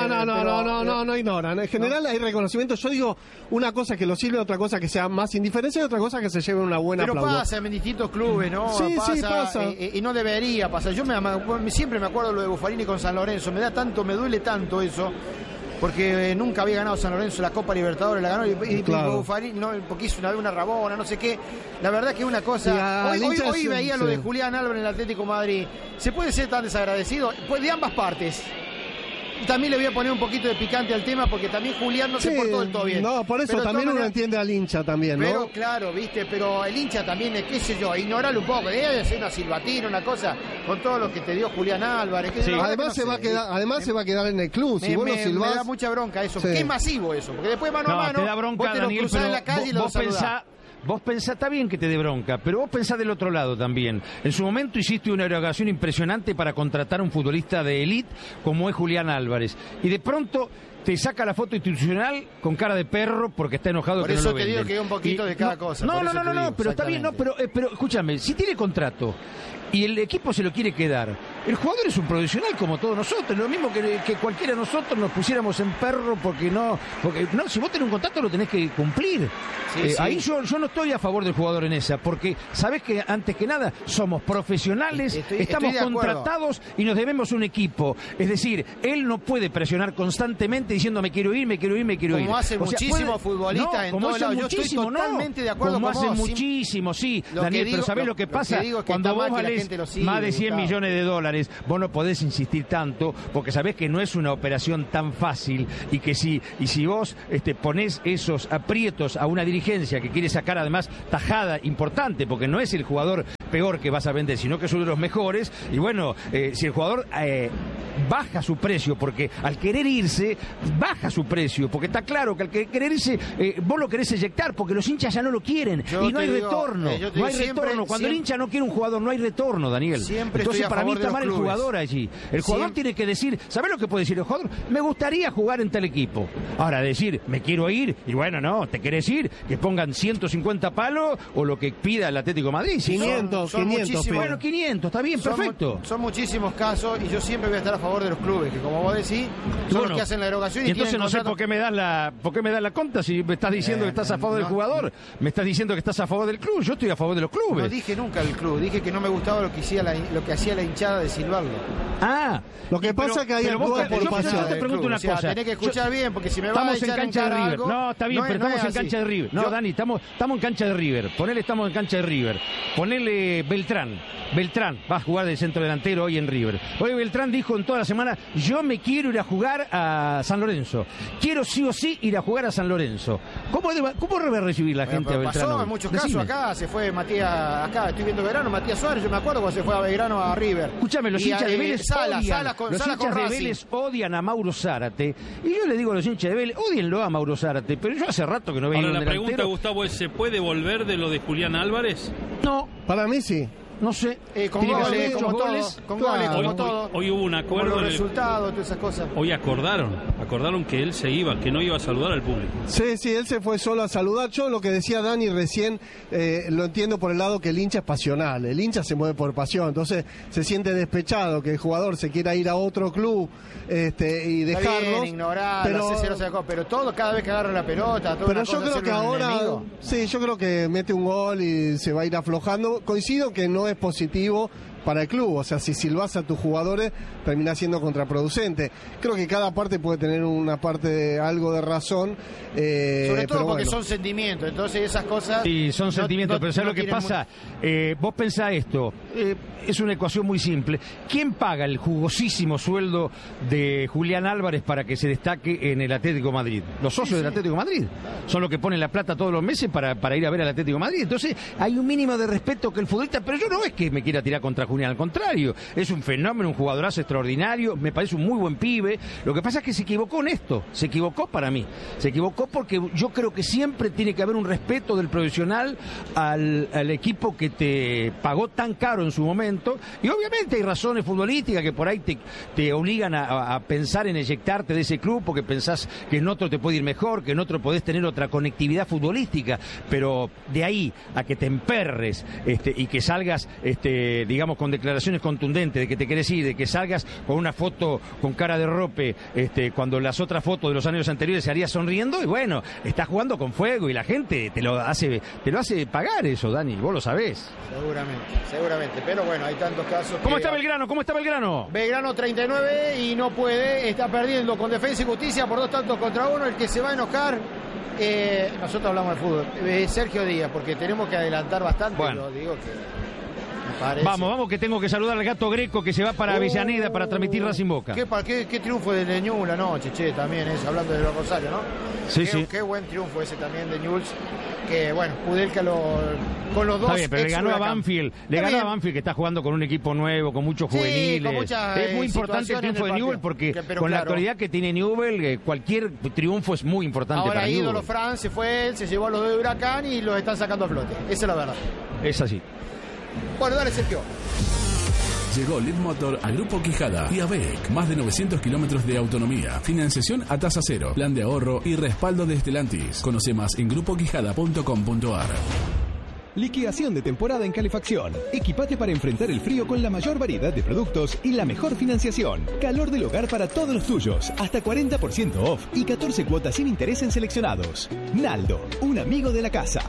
[SPEAKER 2] No ignoran. En general hay reconocimiento. Yo digo una cosa que lo sirve, otra cosa que sea más indiferencia y otra cosa que se lleve una buena aplauso.
[SPEAKER 4] Pero pasa en distintos clubes, ¿no?
[SPEAKER 2] Sí, pasa.
[SPEAKER 4] Y no debería pasar. Yo siempre me acuerdo lo de Buffarini con San Lorenzo. Me duele tanto eso. porque nunca había ganado San Lorenzo la Copa Libertadores, la ganó y
[SPEAKER 2] Claro.
[SPEAKER 4] Buffarini, no, porque hizo una vez una rabona, no sé qué. La verdad que una cosa... Hoy veía lo de Julián Álvarez en el Atlético de Madrid. ¿Se puede ser tan desagradecido? Pues de ambas partes. También le voy a poner un poquito de picante al tema porque también Julián no se portó del todo bien.
[SPEAKER 2] No, por eso
[SPEAKER 4] Pero
[SPEAKER 2] también uno
[SPEAKER 4] maneras,
[SPEAKER 2] entiende al hincha también, ¿no?
[SPEAKER 4] Pero claro, viste, pero el hincha también, qué sé yo, ignorarlo un poco, debe hacer una silbatina, una cosa, con todo lo que te dio Julián Álvarez. Que
[SPEAKER 2] Sí.
[SPEAKER 4] no,
[SPEAKER 2] Además,
[SPEAKER 4] no
[SPEAKER 2] se
[SPEAKER 4] sé.
[SPEAKER 2] va a quedar, además se va a quedar en el club. Si vos lo
[SPEAKER 4] me
[SPEAKER 2] silbás...
[SPEAKER 4] da mucha bronca eso,
[SPEAKER 2] Sí.
[SPEAKER 4] porque es masivo eso, porque después mano a mano,
[SPEAKER 1] te da bronca,
[SPEAKER 4] vos te lo
[SPEAKER 1] Daniel,
[SPEAKER 4] cruzás
[SPEAKER 1] pero
[SPEAKER 4] en la calle y lo saludás.
[SPEAKER 1] Vos pensá, está bien que te dé bronca, pero vos pensá del otro lado también. En su momento hiciste una erogación impresionante para contratar a un futbolista de élite como es Julián Álvarez. Y de pronto te saca la foto institucional con cara de perro porque está enojado
[SPEAKER 4] Por
[SPEAKER 1] que
[SPEAKER 4] eso
[SPEAKER 1] no lo
[SPEAKER 4] te digo
[SPEAKER 1] venden.
[SPEAKER 4] que hay un poquito de cada cosa.
[SPEAKER 1] No,
[SPEAKER 4] por
[SPEAKER 1] no,
[SPEAKER 4] eso
[SPEAKER 1] no,
[SPEAKER 4] te
[SPEAKER 1] no,
[SPEAKER 4] digo,
[SPEAKER 1] pero está bien, no, pero escúchame, si tiene contrato y el equipo se lo quiere quedar, el jugador es un profesional como todos nosotros, lo mismo que cualquiera de nosotros nos pusiéramos en perro porque no, si vos tenés un contrato lo tenés que cumplir.
[SPEAKER 4] Sí.
[SPEAKER 1] Ahí yo no estoy a favor del jugador en esa, porque sabés que antes que nada somos profesionales, estamos
[SPEAKER 4] de acuerdo.
[SPEAKER 1] contratados y nos debemos un equipo. Es decir, él no puede presionar constantemente diciendo me quiero ir, me quiero ir, me quiero ir.
[SPEAKER 4] Como hacen
[SPEAKER 1] O sea,
[SPEAKER 4] muchísimos futbolistas en
[SPEAKER 1] como
[SPEAKER 4] todos
[SPEAKER 1] hacen
[SPEAKER 4] lados. Yo estoy
[SPEAKER 1] muchísimo,
[SPEAKER 4] totalmente
[SPEAKER 1] ¿no?
[SPEAKER 4] de acuerdo
[SPEAKER 1] como
[SPEAKER 4] con
[SPEAKER 1] hacen
[SPEAKER 4] vos.
[SPEAKER 1] muchísimo, sí,
[SPEAKER 4] Lo que
[SPEAKER 1] Daniel,
[SPEAKER 4] digo-
[SPEAKER 1] pero ¿sabés lo que pasa?
[SPEAKER 4] digo es que
[SPEAKER 1] Cuando
[SPEAKER 4] está
[SPEAKER 1] vos
[SPEAKER 4] mal que la
[SPEAKER 1] valés
[SPEAKER 4] gente lo sigue,
[SPEAKER 1] más de 100
[SPEAKER 4] Gustavo.
[SPEAKER 1] millones de dólares, vos no podés insistir tanto, porque sabés que no es una operación tan fácil y que si vos ponés esos aprietos a una dirigencia que quiere sacar además tajada importante, porque no es el jugador peor que vas a vender, sino que es uno de los mejores, y bueno, si el jugador baja su precio, porque al querer irse, baja su precio, porque está claro que al querer irse, vos lo querés eyectar, porque los hinchas ya no lo quieren,
[SPEAKER 4] Yo
[SPEAKER 1] y no
[SPEAKER 4] te
[SPEAKER 1] hay
[SPEAKER 4] digo,
[SPEAKER 1] retorno,
[SPEAKER 4] yo te
[SPEAKER 1] no
[SPEAKER 4] digo
[SPEAKER 1] hay
[SPEAKER 4] siempre-
[SPEAKER 1] retorno, cuando el hincha no quiere un jugador, no hay retorno, Daniel.
[SPEAKER 4] Siempre
[SPEAKER 1] Entonces
[SPEAKER 4] estoy a
[SPEAKER 1] para mí
[SPEAKER 4] favor de
[SPEAKER 1] está
[SPEAKER 4] los
[SPEAKER 1] mal el
[SPEAKER 4] clubes.
[SPEAKER 1] jugador allí, el jugador tiene que decir, ¿sabés lo que puede decir el jugador? Me gustaría jugar en tal equipo. Ahora decir, me quiero ir, y bueno, no, te querés ir, que pongan 150 palos o lo que pida el Atlético de Madrid. Si
[SPEAKER 2] 500,
[SPEAKER 4] son
[SPEAKER 2] 500,
[SPEAKER 4] muchísimos.
[SPEAKER 1] bueno, 500, está bien, perfecto.
[SPEAKER 4] Son muchísimos casos y yo siempre voy a estar a favor de los clubes, que como vos decís, son
[SPEAKER 1] Bueno,
[SPEAKER 4] los que hacen la erogación y
[SPEAKER 1] entonces
[SPEAKER 4] tienen
[SPEAKER 1] no sé
[SPEAKER 4] contrato.
[SPEAKER 1] por qué me das la contra si me estás diciendo que estás a favor del jugador, me estás diciendo que estás a favor del club, yo estoy a favor de los clubes.
[SPEAKER 4] No dije nunca el club, dije que no me gustaba lo que hacía la hinchada de silbarlo.
[SPEAKER 2] Lo que pasa es que hay
[SPEAKER 1] pero vos-
[SPEAKER 2] actúa por
[SPEAKER 1] yo
[SPEAKER 2] pasión.
[SPEAKER 1] te pregunto una
[SPEAKER 4] O sea,
[SPEAKER 1] cosa.
[SPEAKER 4] tenés que escuchar bien, porque si me vas a
[SPEAKER 1] Estamos en
[SPEAKER 4] echar
[SPEAKER 1] cancha de
[SPEAKER 4] cara
[SPEAKER 1] River.
[SPEAKER 4] algo,
[SPEAKER 1] No, está bien,
[SPEAKER 4] no
[SPEAKER 1] pero
[SPEAKER 4] es- no
[SPEAKER 1] estamos en
[SPEAKER 4] es así.
[SPEAKER 1] cancha de River. No,
[SPEAKER 4] Yo-
[SPEAKER 1] Dani, estamos en cancha de River. Estamos en cancha de River. Ponele Beltrán. Beltrán va a jugar de centro delantero hoy en River. Hoy Beltrán dijo en toda la semana, yo me quiero ir a jugar a San Lorenzo. Quiero sí o sí ir a jugar a San Lorenzo. ¿Cómo va a recibir la gente a
[SPEAKER 4] Pero
[SPEAKER 1] Beltrán
[SPEAKER 4] pasó
[SPEAKER 1] hoy?
[SPEAKER 4] en muchos
[SPEAKER 1] Decime.
[SPEAKER 4] casos acá, se fue Matías, acá estoy viendo Verano, Matías Suárez, yo me acuerdo cuando se fue a Belgrano a River.
[SPEAKER 1] Escúchame, los
[SPEAKER 4] Y,
[SPEAKER 1] hinchas de Vélez
[SPEAKER 4] Salas
[SPEAKER 1] odian,
[SPEAKER 4] con
[SPEAKER 1] los
[SPEAKER 4] Salas con
[SPEAKER 1] hinchas de
[SPEAKER 4] Racing.
[SPEAKER 1] Vélez odian a Mauro Zárate. Y yo le digo a los hinchas de Vélez, odienlo a Mauro Zárate, pero yo hace rato que no veía
[SPEAKER 17] Ahora
[SPEAKER 1] un
[SPEAKER 17] la pregunta,
[SPEAKER 1] delantero.
[SPEAKER 17] Gustavo, es: ¿se puede volver de lo de Julián Álvarez?
[SPEAKER 1] No.
[SPEAKER 2] Para mí sí.
[SPEAKER 1] No sé.
[SPEAKER 4] Con
[SPEAKER 1] Tiene que
[SPEAKER 4] goles,
[SPEAKER 1] hacer
[SPEAKER 4] como
[SPEAKER 1] muchos
[SPEAKER 4] todo,
[SPEAKER 1] goles.
[SPEAKER 4] con goles,
[SPEAKER 2] Claro.
[SPEAKER 4] como todo.
[SPEAKER 17] Hoy hubo un
[SPEAKER 4] Como
[SPEAKER 17] acuerdo.
[SPEAKER 4] los
[SPEAKER 17] en el-
[SPEAKER 4] resultados, todas esas cosas.
[SPEAKER 17] Hoy acordaron que él se iba, que no iba a saludar al público.
[SPEAKER 2] Sí, él se fue solo a saludar. Yo lo que decía Dani recién lo entiendo por el lado que el hincha es pasional. El hincha se mueve por pasión, entonces se siente despechado que el jugador se quiera ir a otro club y
[SPEAKER 4] Está
[SPEAKER 2] dejarlos.
[SPEAKER 4] bien, ignorar,
[SPEAKER 2] pero
[SPEAKER 4] pero todo, cada vez que agarra la pelota, todo
[SPEAKER 2] pero
[SPEAKER 4] una
[SPEAKER 2] yo
[SPEAKER 4] cosa,
[SPEAKER 2] creo que
[SPEAKER 4] hacerlo un
[SPEAKER 2] ahora,
[SPEAKER 4] enemigo.
[SPEAKER 2] sí, yo creo que mete un gol y se va a ir aflojando. Coincido que no es positivo para el club, o sea, si silbás a tus jugadores termina siendo contraproducente. Creo que cada parte puede tener una parte de algo de razón.
[SPEAKER 4] Sobre todo
[SPEAKER 2] pero
[SPEAKER 4] porque
[SPEAKER 2] bueno.
[SPEAKER 4] son sentimientos, entonces esas cosas...
[SPEAKER 1] Sí, son
[SPEAKER 4] no-
[SPEAKER 1] sentimientos,
[SPEAKER 4] no-
[SPEAKER 1] pero ¿sabes
[SPEAKER 4] no
[SPEAKER 1] lo que
[SPEAKER 4] tienen
[SPEAKER 1] pasa? Vos pensá esto, es una ecuación muy simple. ¿Quién paga el jugosísimo sueldo de Julián Álvarez para que se destaque en el Atlético de Madrid? Los socios del Atlético de Madrid. Son los que ponen la plata todos los meses para ir a ver al Atlético de Madrid. Entonces hay un mínimo de respeto que el futbolista, pero yo no es que me quiera tirar contra Julián, al contrario, es un fenómeno, un jugadorazo extraordinario, me parece un muy buen pibe. Lo que pasa es que se equivocó en esto, se equivocó para mí, se equivocó porque yo creo que siempre tiene que haber un respeto del profesional al equipo que te pagó tan caro en su momento, y obviamente hay razones futbolísticas que por ahí te obligan a pensar en eyectarte de ese club porque pensás que en otro te puede ir mejor, que en otro podés tener otra conectividad futbolística, pero de ahí a que te emperres y que salgas digamos con declaraciones contundentes de que te querés ir, de que salgas con una foto con cara de rope, cuando las otras fotos de los años anteriores se haría sonriendo, y bueno, estás jugando con fuego y la gente te lo hace pagar eso, Dani, vos lo sabés.
[SPEAKER 4] Seguramente, pero bueno, hay tantos casos.
[SPEAKER 1] ¿Cómo está Belgrano?
[SPEAKER 4] Belgrano 39 y no puede, está perdiendo con Defensa y Justicia por 2-1. El que se va a enojar, nosotros hablamos de fútbol, Sergio Díaz, porque tenemos que adelantar bastante,
[SPEAKER 1] bueno.
[SPEAKER 4] Lo digo que me parece.
[SPEAKER 1] Vamos, que tengo que saludar al Gato Greco que se va para Avellaneda para transmitir Racing Boca.
[SPEAKER 4] Qué triunfo de Ñuble la noche, también es, hablando de los Rosario, ¿no?
[SPEAKER 1] Sí.
[SPEAKER 4] Qué buen triunfo ese también de Ñubles, que bueno, Kudelka con los dos.
[SPEAKER 1] Está bien, pero le ganó a Banfield, que está jugando con un equipo nuevo, con muchos juveniles. Es muy importante el triunfo de Newell porque la actualidad que tiene Newell, cualquier triunfo es muy importante para Newell.
[SPEAKER 4] Ahora ídolo Fran se fue él, se llevó a los de Huracán y los están sacando a flote. Esa es la verdad.
[SPEAKER 1] Es así.
[SPEAKER 4] Bueno, dale, Sergio.
[SPEAKER 13] Llegó Leadmotor a Grupo Quijada y ABEC. Más de 900 kilómetros de autonomía, financiación a tasa cero, plan de ahorro y respaldo de Stellantis. Conoce más en grupoquijada.com.ar.
[SPEAKER 5] Liquidación de temporada en calefacción. Equipate para enfrentar el frío con la mayor variedad de productos y la mejor financiación. Calor del hogar para todos los tuyos. Hasta 40% off y 14 cuotas sin interés en seleccionados. Naldo, un amigo de la casa.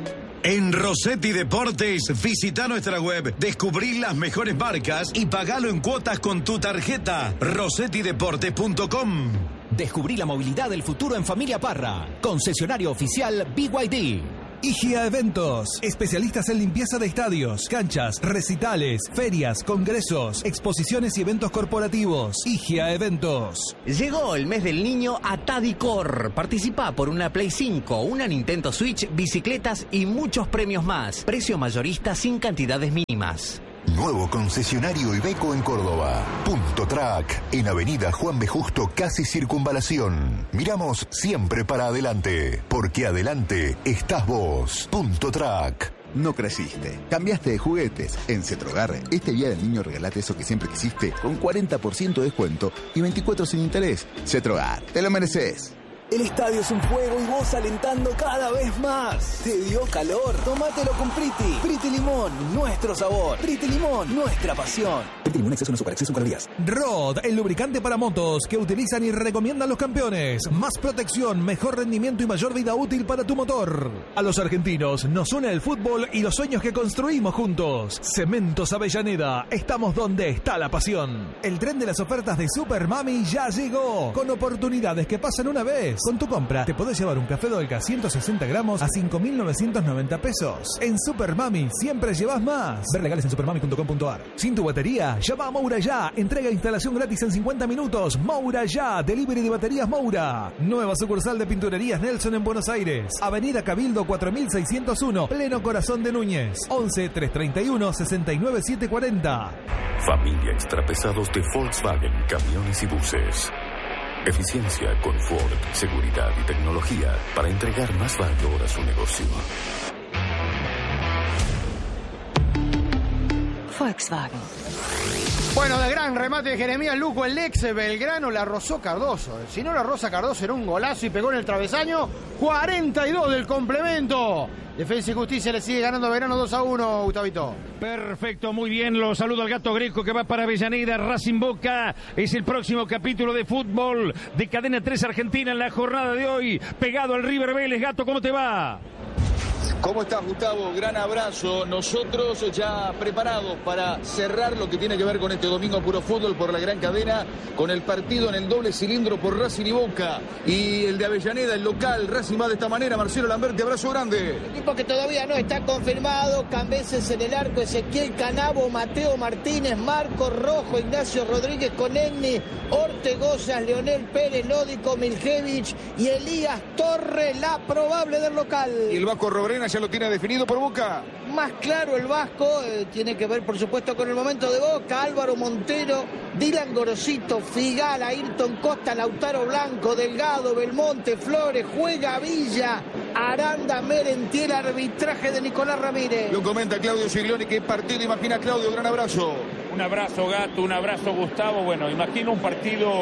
[SPEAKER 14] En Rossetti Deportes, visita nuestra web, descubrí las mejores marcas y pagalo en cuotas con tu tarjeta. rossettideportes.com.
[SPEAKER 18] Descubrí la movilidad del futuro en Familia Parra. Concesionario oficial BYD.
[SPEAKER 10] Higia Eventos, especialistas en limpieza de estadios, canchas, recitales, ferias, congresos, exposiciones y eventos corporativos. Higia Eventos.
[SPEAKER 15] Llegó el mes del niño a Tadicor. Participa por una Play 5, una Nintendo Switch, bicicletas y muchos premios más. Precio mayorista sin cantidades mínimas.
[SPEAKER 9] Nuevo concesionario Iveco en Córdoba. Punto Track, en Avenida Juan B. Justo, casi Circunvalación. Miramos siempre para adelante, porque adelante estás vos. Punto Track.
[SPEAKER 11] No creciste, cambiaste de juguetes. En Cetrogar, este día del niño regalate eso que siempre quisiste con 40% de descuento y 24 sin interés. Cetrogar, te lo mereces.
[SPEAKER 8] El estadio es un juego y vos alentando cada vez más. ¿Te dio calor? Tómatelo con Priti. Priti Limón, nuestro sabor. Priti Limón, nuestra pasión. Priti Limón, exceso no super, exceso calorías.
[SPEAKER 10] Rod, el lubricante para motos que utilizan y recomiendan los campeones. Más protección, mejor rendimiento y mayor vida útil para tu motor. A los argentinos nos une el fútbol y los sueños que construimos juntos. Cementos Avellaneda, estamos donde está la pasión. El tren de las ofertas de Super Mami ya llegó. Con oportunidades que pasan una vez. Con tu compra te podés llevar un café Dolca 160 gramos a 5.990 pesos. En Super Mami siempre llevas más. Ver legales en supermami.com.ar. Sin tu batería, llama a Moura Ya. Entrega e instalación gratis en 50 minutos. Moura Ya. Delivery de baterías Moura. Nueva sucursal de Pinturerías Nelson en Buenos Aires. Avenida Cabildo 4601. Pleno corazón de Núñez. 11 331 69 740.
[SPEAKER 6] Familia Extrapesados de Volkswagen Camiones y Buses. Eficiencia, confort, seguridad y tecnología para entregar más valor a su negocio.
[SPEAKER 21] Volkswagen.
[SPEAKER 4] Bueno, de gran remate de Jeremías Luco, el ex Belgrano la rozó Cardoso. Si no la roza Cardoso era un golazo y pegó en el travesaño. 42 del complemento. Defensa y Justicia le sigue ganando a Belgrano 2-1, Gustavito.
[SPEAKER 1] Perfecto, muy bien. Lo saludo al Gato Greco que va para Avellaneda. Racing Boca es el próximo capítulo de fútbol de Cadena 3 Argentina en la jornada de hoy. Pegado al River Vélez. Gato, ¿cómo te va?
[SPEAKER 22] ¿Cómo estás, Gustavo? Gran abrazo. Nosotros ya preparados para cerrar lo que tiene que ver con este domingo Puro Fútbol por la gran cadena, con el partido en el doble cilindro por Racing y Boca. Y el de Avellaneda, el local, Racing va de esta manera. Marcelo Lamberti, abrazo grande.
[SPEAKER 23] El equipo que todavía no está confirmado: Cambeses en el arco, Ezequiel Canabo, Mateo Martínez, Marco Rojo, Ignacio Rodríguez Conegni, Ortegozas, Leonel Pérez, Lódico Miljevich y Elías Torres, la probable del local.
[SPEAKER 22] Y el Vasco Robrena ya lo tiene definido por Boca.
[SPEAKER 23] Más claro el Vasco, tiene que ver por supuesto con el momento de Boca. Álvaro Montero, Dylan Gorosito, Figal, Ayrton Costa, Lautaro Blanco, Delgado, Belmonte, Flores, juega Villa, Aranda, Merentiel, arbitraje de Nicolás Ramírez.
[SPEAKER 22] Lo comenta Claudio Giglioni. ¿Qué partido imagina, Claudio? Gran abrazo.
[SPEAKER 24] Un abrazo, Gato, un abrazo, Gustavo. Bueno, imagino un partido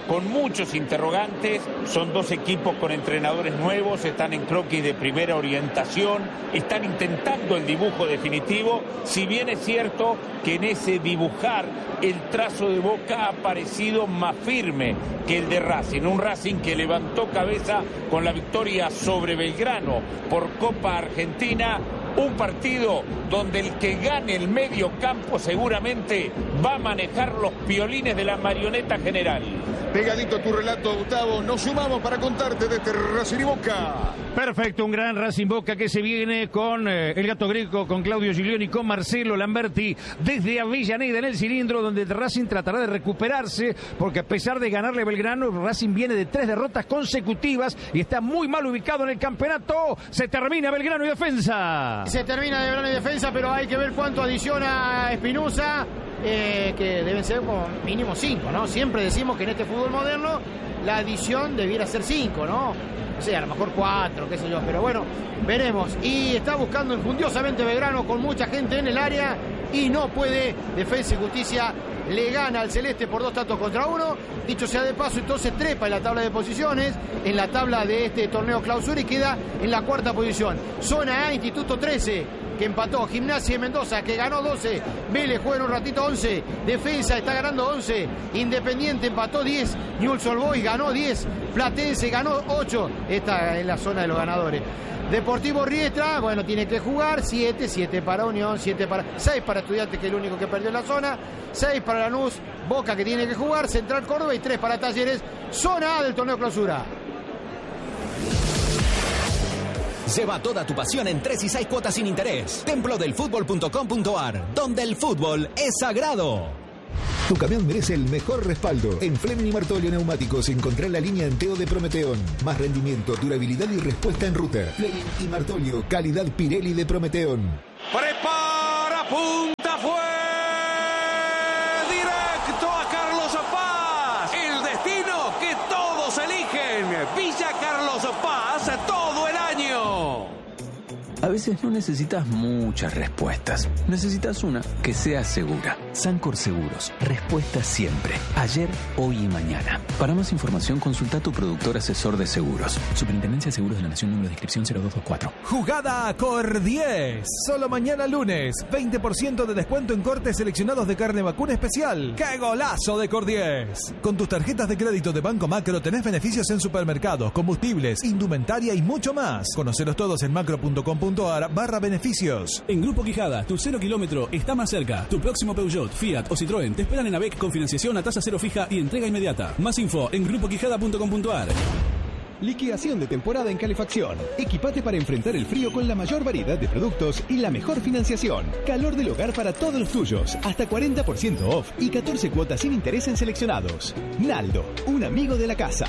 [SPEAKER 3] con muchos interrogantes. Son dos equipos con entrenadores nuevos, están en croquis de primera orientación, están intentando el dibujo definitivo, si bien es cierto que en ese dibujar el trazo de Boca ha parecido más firme que el de Racing, un Racing que levantó cabeza con la victoria sobre Belgrano por Copa Argentina. Un partido donde el que gane el medio campo seguramente va a manejar los piolines de la marioneta general.
[SPEAKER 22] Pegadito a tu relato, Gustavo, nos sumamos para contarte de este Racing y Boca.
[SPEAKER 1] Perfecto, un gran Racing Boca que se viene con el Gato Greco, con Claudio Giglioni, con Marcelo Lamberti, desde Avellaneda en el cilindro, donde Racing tratará de recuperarse, porque a pesar de ganarle a Belgrano, Racing viene de 3 derrotas consecutivas y está muy mal ubicado en el campeonato. Se termina Belgrano y Defensa.
[SPEAKER 4] Se termina Belgrano y Defensa, pero hay que ver cuánto adiciona Espinosa, que deben ser como mínimo 5, ¿no? Siempre decimos que en este fútbol moderno la adición debiera ser 5, ¿no? O sea, a lo mejor 4, qué sé yo, pero bueno, veremos. Y está buscando injundiosamente Belgrano con mucha gente en el área y no puede. Defensa y Justicia le gana al Celeste por 2-1. Dicho sea de paso, entonces trepa en la tabla de posiciones, en la tabla de este torneo clausura, y queda en la 4ª posición. Zona A, Instituto 13, que empató. Gimnasia de Mendoza, que ganó 12. Vélez juega en un ratito 11. Defensa está ganando 11. Independiente empató 10. Newell's Old Boys ganó 10. Platense ganó 8. Esta es la zona de los ganadores. Deportivo Riestra, bueno, tiene que jugar 7 para Unión, 6 para Estudiantes, que es el único que perdió en la zona, 6 para Lanús, Boca, que tiene que jugar, Central Córdoba, y 3 para Talleres. Zona A del torneo clausura.
[SPEAKER 18] Lleva toda tu pasión en 3 y 6 cuotas sin interés. Templodelfutbol.com.ar, donde el fútbol es sagrado.
[SPEAKER 19] Tu camión merece el mejor respaldo. En Fleming y Martolio Neumáticos encontrá la línea Enteo de Prometeón. Más rendimiento, durabilidad y respuesta en ruta. Fleming y Martolio, calidad Pirelli de Prometeón.
[SPEAKER 20] Prepara, punta, fue directo a Carlos Paz. El destino que todos eligen. Villa Carlos Paz, todo el año.
[SPEAKER 12] A veces no necesitas muchas respuestas. Necesitas una que sea segura. Sancor Seguros. Respuesta siempre. Ayer, hoy y mañana. Para más información, consulta a tu productor asesor de seguros. Superintendencia de Seguros de la Nación, número de inscripción 0224.
[SPEAKER 10] Jugada Cor 10. Solo mañana lunes. 20% de descuento en cortes seleccionados de carne vacuna especial. ¡Qué golazo de Cor 10! Con tus tarjetas de crédito de Banco Macro tenés beneficios en supermercados, combustibles, indumentaria y mucho más. Conocelos todos en macro.com.ar/beneficios.
[SPEAKER 13] En Grupo Quijada, tu 0 kilómetro está más cerca. Tu próximo Peugeot, Fiat o Citroën te esperan en AVEC con financiación a tasa cero fija y entrega inmediata. Más info en grupoquijada.com.ar.
[SPEAKER 5] Liquidación de temporada en calefacción. Equipate para enfrentar el frío con la mayor variedad de productos y la mejor financiación. Calor del hogar para todos los tuyos. Hasta 40% off y 14 cuotas sin interés en seleccionados. Naldo, un amigo de la casa.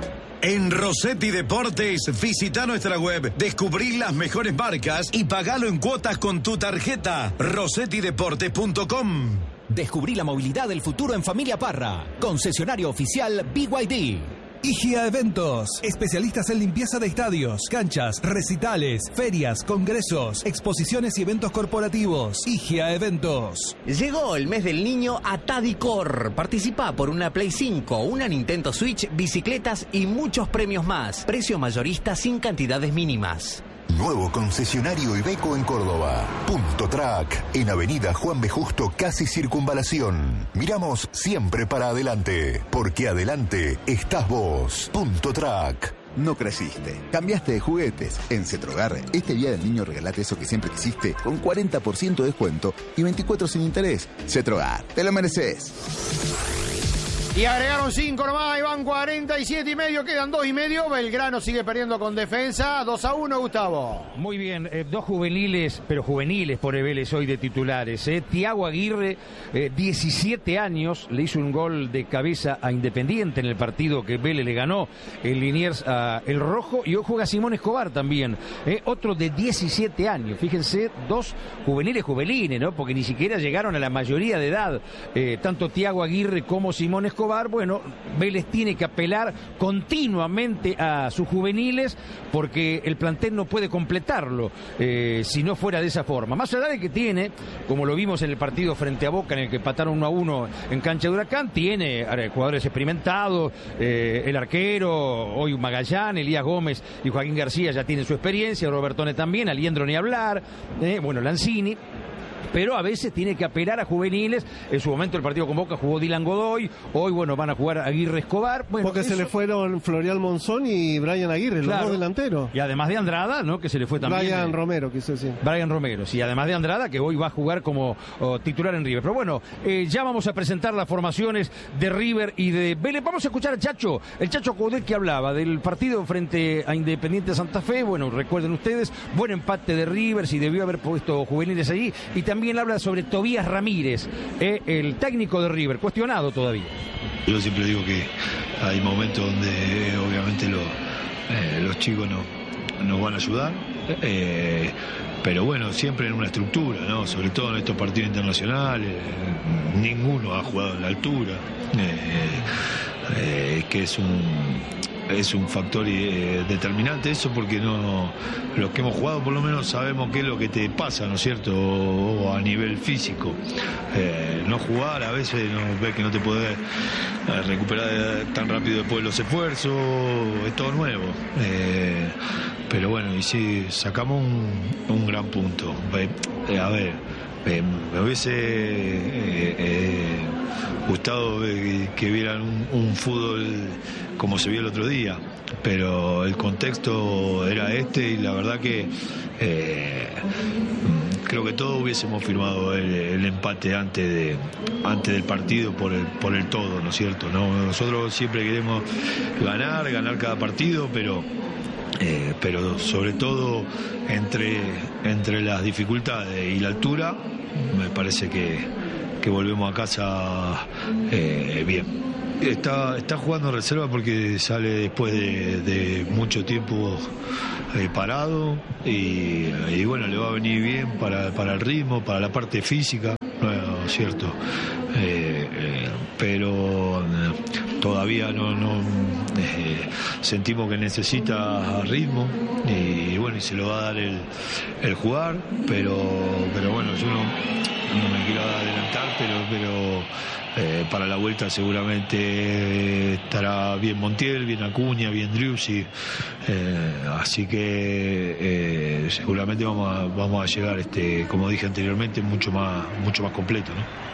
[SPEAKER 14] En Rossetti Deportes, visita nuestra web, descubrí las mejores marcas y pagalo en cuotas con tu tarjeta. RossettiDeportes.com.
[SPEAKER 18] Descubrí la movilidad del futuro en Familia Parra. Concesionario oficial BYD.
[SPEAKER 10] Igia Eventos, especialistas en limpieza de estadios, canchas, recitales, ferias, congresos, exposiciones y eventos corporativos. Igia Eventos.
[SPEAKER 15] Llegó el mes del niño a Tadicor. Participa por una Play 5, una Nintendo Switch, bicicletas y muchos premios más. Precio mayorista sin cantidades mínimas.
[SPEAKER 9] Nuevo concesionario Iveco en Córdoba. Punto Track, en Avenida Juan B. Justo, casi Circunvalación. Miramos siempre para adelante, porque adelante estás vos. Punto Track.
[SPEAKER 11] No creciste, cambiaste de juguetes. En Cetrogar, este día del niño regalate eso que siempre quisiste con 40% de descuento y 24 sin interés. Cetrogar, te lo mereces.
[SPEAKER 4] Y agregaron 5 nomás, y van 47 y medio, quedan 2 y medio. Belgrano sigue perdiendo con Defensa, 2-1, Gustavo.
[SPEAKER 1] Muy bien, 2 juveniles, pero juveniles por Vélez hoy de titulares. Tiago Aguirre, 17 años, le hizo un gol de cabeza a Independiente en el partido que Vélez le ganó, el Liniers a El Rojo, y hoy juega Simón Escobar también, otro de 17 años. Fíjense, 2 juveniles, ¿no? Porque ni siquiera llegaron a la mayoría de edad, tanto Tiago Aguirre como Simón Escobar. Escobar, bueno, Vélez tiene que apelar continuamente a sus juveniles porque el plantel no puede completarlo si no fuera de esa forma. Más allá de que tiene, como lo vimos en el partido frente a Boca, en el que empataron 1-1 en cancha de Huracán, tiene jugadores experimentados, el arquero, hoy Magallán, Elías Gómez y Joaquín García ya tienen su experiencia, Robertone también, Aliendro ni hablar, bueno, Lanzini. Pero a veces tiene que apelar a juveniles. En su momento el partido con Boca jugó Dylan Godoy. Hoy, bueno, van a jugar Aguirre Escobar. Bueno,
[SPEAKER 2] porque se le fueron Florial Monzón y Brian Aguirre, los dos delanteros.
[SPEAKER 1] Y además de Andrada, ¿no? Que se le fue también.
[SPEAKER 2] Brian Romero, quise decir.
[SPEAKER 1] Brian Romero, sí. Además de Andrada, que hoy va a jugar como titular en River. Pero bueno, ya vamos a presentar las formaciones de River y de Vélez. Vamos a escuchar a Chacho, el Chacho Coudet, que hablaba del partido frente a Independiente Santa Fe. Bueno, recuerden ustedes, buen empate de River, si debió haber puesto juveniles allí. Y también habla sobre Tobías Ramírez, el técnico de River, cuestionado todavía.
[SPEAKER 7] Yo siempre digo que hay momentos donde obviamente los chicos nos van a ayudar, pero bueno, siempre en una estructura, ¿no? Sobre todo en estos partidos internacionales, ninguno ha jugado en la altura, que es un factor determinante eso, porque los que hemos jugado por lo menos sabemos qué es lo que te pasa, ¿no es cierto? O a nivel físico, no jugar a veces ves que no te podés recuperar tan rápido después de los esfuerzos, es todo nuevo, pero bueno, y sí, sacamos un gran punto. A ver, me hubiese gustado que vieran un fútbol como se vio el otro día, pero el contexto era este y la verdad que creo que todos hubiésemos firmado el empate antes del partido por el todo, ¿no es cierto? Nosotros siempre queremos ganar cada partido, pero sobre todo entre las dificultades y la altura, me parece que volvemos a casa bien. Está jugando reserva porque sale después de mucho tiempo parado y bueno, le va a venir bien para el ritmo, para la parte física, ¿no es cierto? Pero todavía no sentimos que necesita ritmo y bueno, y se lo va a dar el jugar, pero bueno, yo no me quiero adelantar, pero para la vuelta seguramente estará bien Montiel, bien Acuña, bien Driussi, así que seguramente vamos a llegar, como dije anteriormente, mucho más completo, ¿no?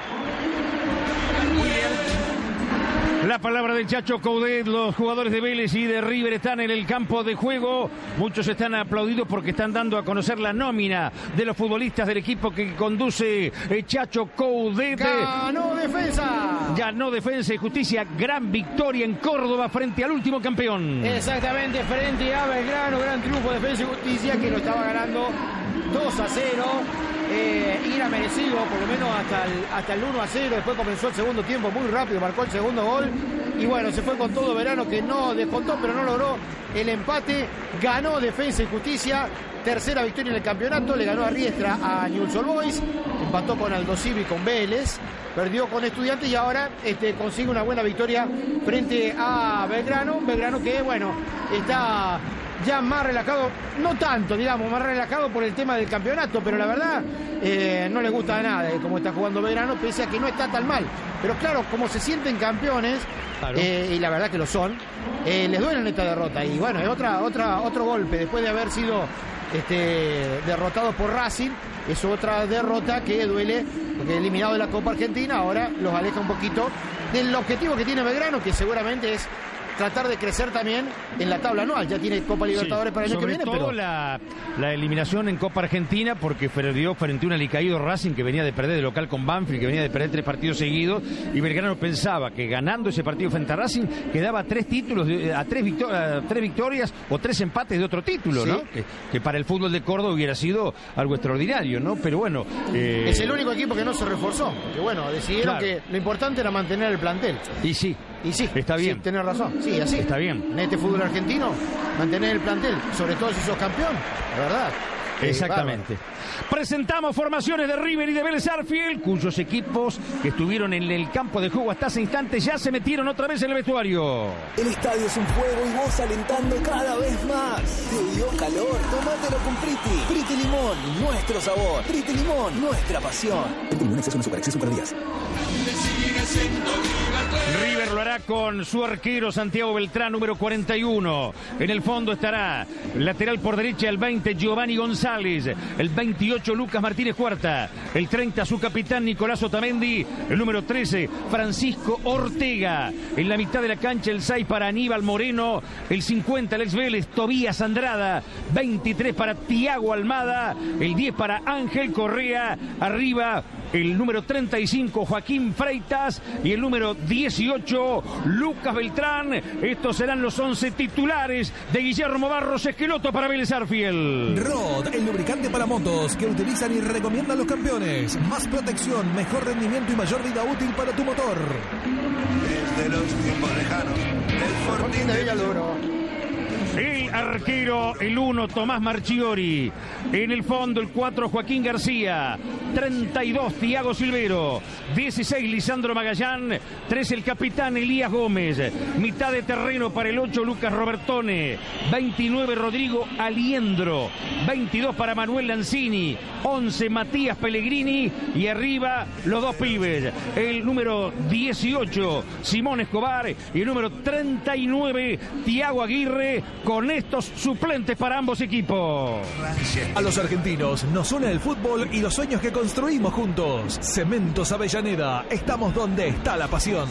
[SPEAKER 1] La palabra del Chacho Coudet. Los jugadores de Vélez y de River están en el campo de juego. Muchos están aplaudidos porque están dando a conocer la nómina de los futbolistas del equipo que conduce Chacho Coudet.
[SPEAKER 4] ¡Ganó Defensa!
[SPEAKER 1] Ganó Defensa y Justicia. Gran victoria en Córdoba frente al último campeón.
[SPEAKER 4] Exactamente, frente a Belgrano. Gran triunfo de Defensa y Justicia, que lo estaba ganando 2-0. Y era merecido, por lo menos hasta el 1-0. Después comenzó el segundo tiempo muy rápido, marcó el segundo gol y bueno, se fue con todo Belgrano, que no descontó, pero no logró el empate. Ganó Defensa y Justicia, tercera victoria en el campeonato. Le ganó a Riestra a Newell's Old Boys, empató con Aldosivi y con Vélez, perdió con Estudiantes y ahora consigue una buena victoria frente a Belgrano que bueno, está ya más relajado, no tanto, digamos, más relajado por el tema del campeonato, pero la verdad no le gusta nada cómo está jugando Belgrano, pese a que no está tan mal. Pero claro, como se sienten campeones, claro, y la verdad que lo son, les duele esta derrota. Y bueno, es otro golpe, después de haber sido derrotados por Racing, es otra derrota que duele, porque eliminado de la Copa Argentina, ahora los aleja un poquito del objetivo que tiene Belgrano, que seguramente es tratar de crecer también en la tabla anual. Ya tiene Copa Libertadores para el año que viene.
[SPEAKER 1] Sobre todo la eliminación en Copa Argentina, porque perdió frente a un alicaído Racing que venía de perder de local con Banfield, que venía de perder 3 partidos seguidos, y Belgrano pensaba que ganando ese partido frente a Racing quedaba 3 títulos, a 3 victorias o 3 empates de otro título, ¿sí? ¿No? Que para el fútbol de Córdoba hubiera sido algo extraordinario, ¿no? Pero bueno...
[SPEAKER 4] es el único equipo que no se reforzó, porque bueno, decidieron que lo importante era mantener el plantel.
[SPEAKER 1] Y sí, está bien.
[SPEAKER 4] Sí, tenés razón. Sí, así.
[SPEAKER 1] Está bien.
[SPEAKER 4] En este fútbol argentino, mantener el plantel, sobre todo si sos campeón, la verdad.
[SPEAKER 1] Exactamente. Presentamos formaciones de River y de Vélez Sarsfield, cuyos equipos que estuvieron en el campo de juego hasta ese instante ya se metieron otra vez en el vestuario.
[SPEAKER 8] El estadio es un juego y vos alentando cada vez más. ¿Te dio calor? Tómatelo con Priti. Priti Limón, nuestro sabor. Priti Limón, nuestra pasión. Priti Limón es una super acceso para días.
[SPEAKER 1] River lo hará con su arquero Santiago Beltrán, número 41. En el fondo estará lateral por derecha el 20 Giovanni González, el 28 Lucas Martínez Cuarta, el 30 su capitán Nicolás Otamendi, el número 13 Francisco Ortega. En la mitad de la cancha el 6 para Aníbal Moreno, el 50 Alex Vélez, Tobías Andrada, 23 para Tiago Almada, el 10 para Ángel Correa, arriba el número 35 Joaquín Freitas y el número 18 Lucas Beltrán. Estos serán los 11 titulares de Guillermo Barros Esqueloto para Vélez Sarsfield.
[SPEAKER 10] Rod, el lubricante para motos que utilizan y recomiendan los campeones. Más protección, mejor rendimiento y mayor vida útil para tu motor.
[SPEAKER 16] Desde los tiempos lejanos, el Fortín de Villaluro.
[SPEAKER 1] El arquero, el 1, Tomás Marchiori. En el fondo, el 4, Joaquín García. 32, Thiago Silvero. 16, Lisandro Magallán. 13, el capitán Elías Gómez. Mitad de terreno para el 8, Lucas Robertone. 29, Rodrigo Aliendro. 22 para Manuel Lanzini. 11, Matías Pellegrini. Y arriba, los dos pibes. El número 18, Simón Escobar. Y el número 39, Thiago Aguirre. Con estos suplentes para ambos equipos.
[SPEAKER 10] A los argentinos nos une el fútbol y los sueños que construimos juntos. Cementos Avellaneda, estamos donde está la pasión.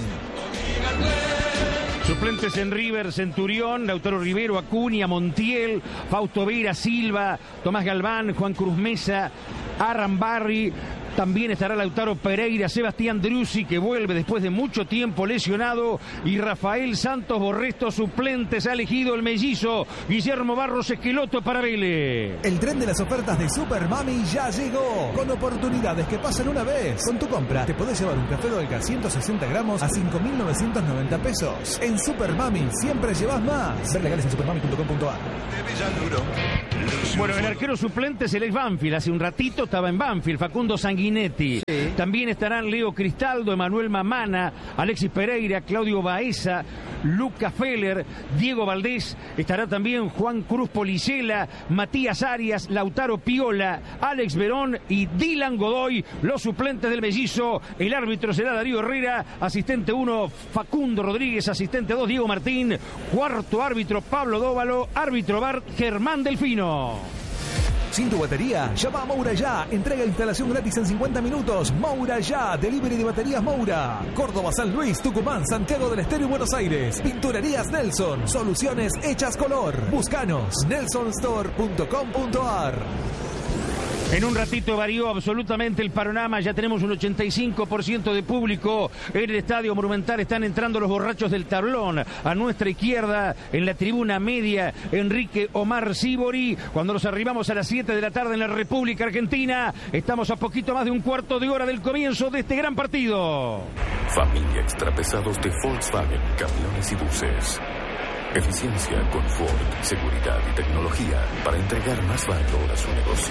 [SPEAKER 1] Suplentes en River, Centurión, Lautaro Rivero, Acuña, Montiel, Fausto Vera, Silva, Tomás Galván, Juan Cruz Mesa, Aran Barry. También estará Lautaro Pereira, Sebastián Driussi, que vuelve después de mucho tiempo lesionado, y Rafael Santos Borresto, suplentes. Ha elegido el mellizo Guillermo Barros Esqueloto para Vélez.
[SPEAKER 10] El tren de las ofertas de Super Mami ya llegó, con oportunidades que pasan una vez. Con tu compra te podés llevar un café Dolca 160 gramos a 5.990 pesos. En Super Mami siempre llevas más. Ver legales en supermami.com.ar.
[SPEAKER 1] Bueno, el arquero suplente es el ex Banfield. Hace un ratito estaba en Banfield, Facundo Sanguinetti. Sí. También estarán Leo Cristaldo, Emanuel Mamana, Alexis Pereira, Claudio Baeza, Lucas Feller, Diego Valdés. Estará también Juan Cruz Policela, Matías Arias, Lautaro Piola, Alex Verón y Dylan Godoy, los suplentes del mellizo. El árbitro será Darío Herrera, asistente 1 Facundo Rodríguez, asistente 2 Diego Martín, cuarto árbitro Pablo Dóvalo, árbitro VAR Germán Delfino.
[SPEAKER 10] Sin tu batería, llama a Moura Ya. Entrega e instalación gratis en 50 minutos. Moura Ya. Delivery de baterías Moura. Córdoba, San Luis, Tucumán, Santiago del Estero y Buenos Aires. Pinturerías Nelson. Soluciones hechas color. Búscanos. nelsonstore.com.ar.
[SPEAKER 1] En un ratito varió absolutamente el panorama, ya tenemos un 85% de público en el Estadio Monumental. Están entrando los borrachos del tablón. A nuestra izquierda, en la tribuna media, Enrique Omar Sibori. Cuando nos arribamos a las 7 de la tarde en la República Argentina, estamos a poquito más de un cuarto de hora del comienzo de este gran partido.
[SPEAKER 6] Familia Extrapesados de Volkswagen, camiones y buses. Eficiencia, confort, seguridad y tecnología para entregar más valor a su negocio.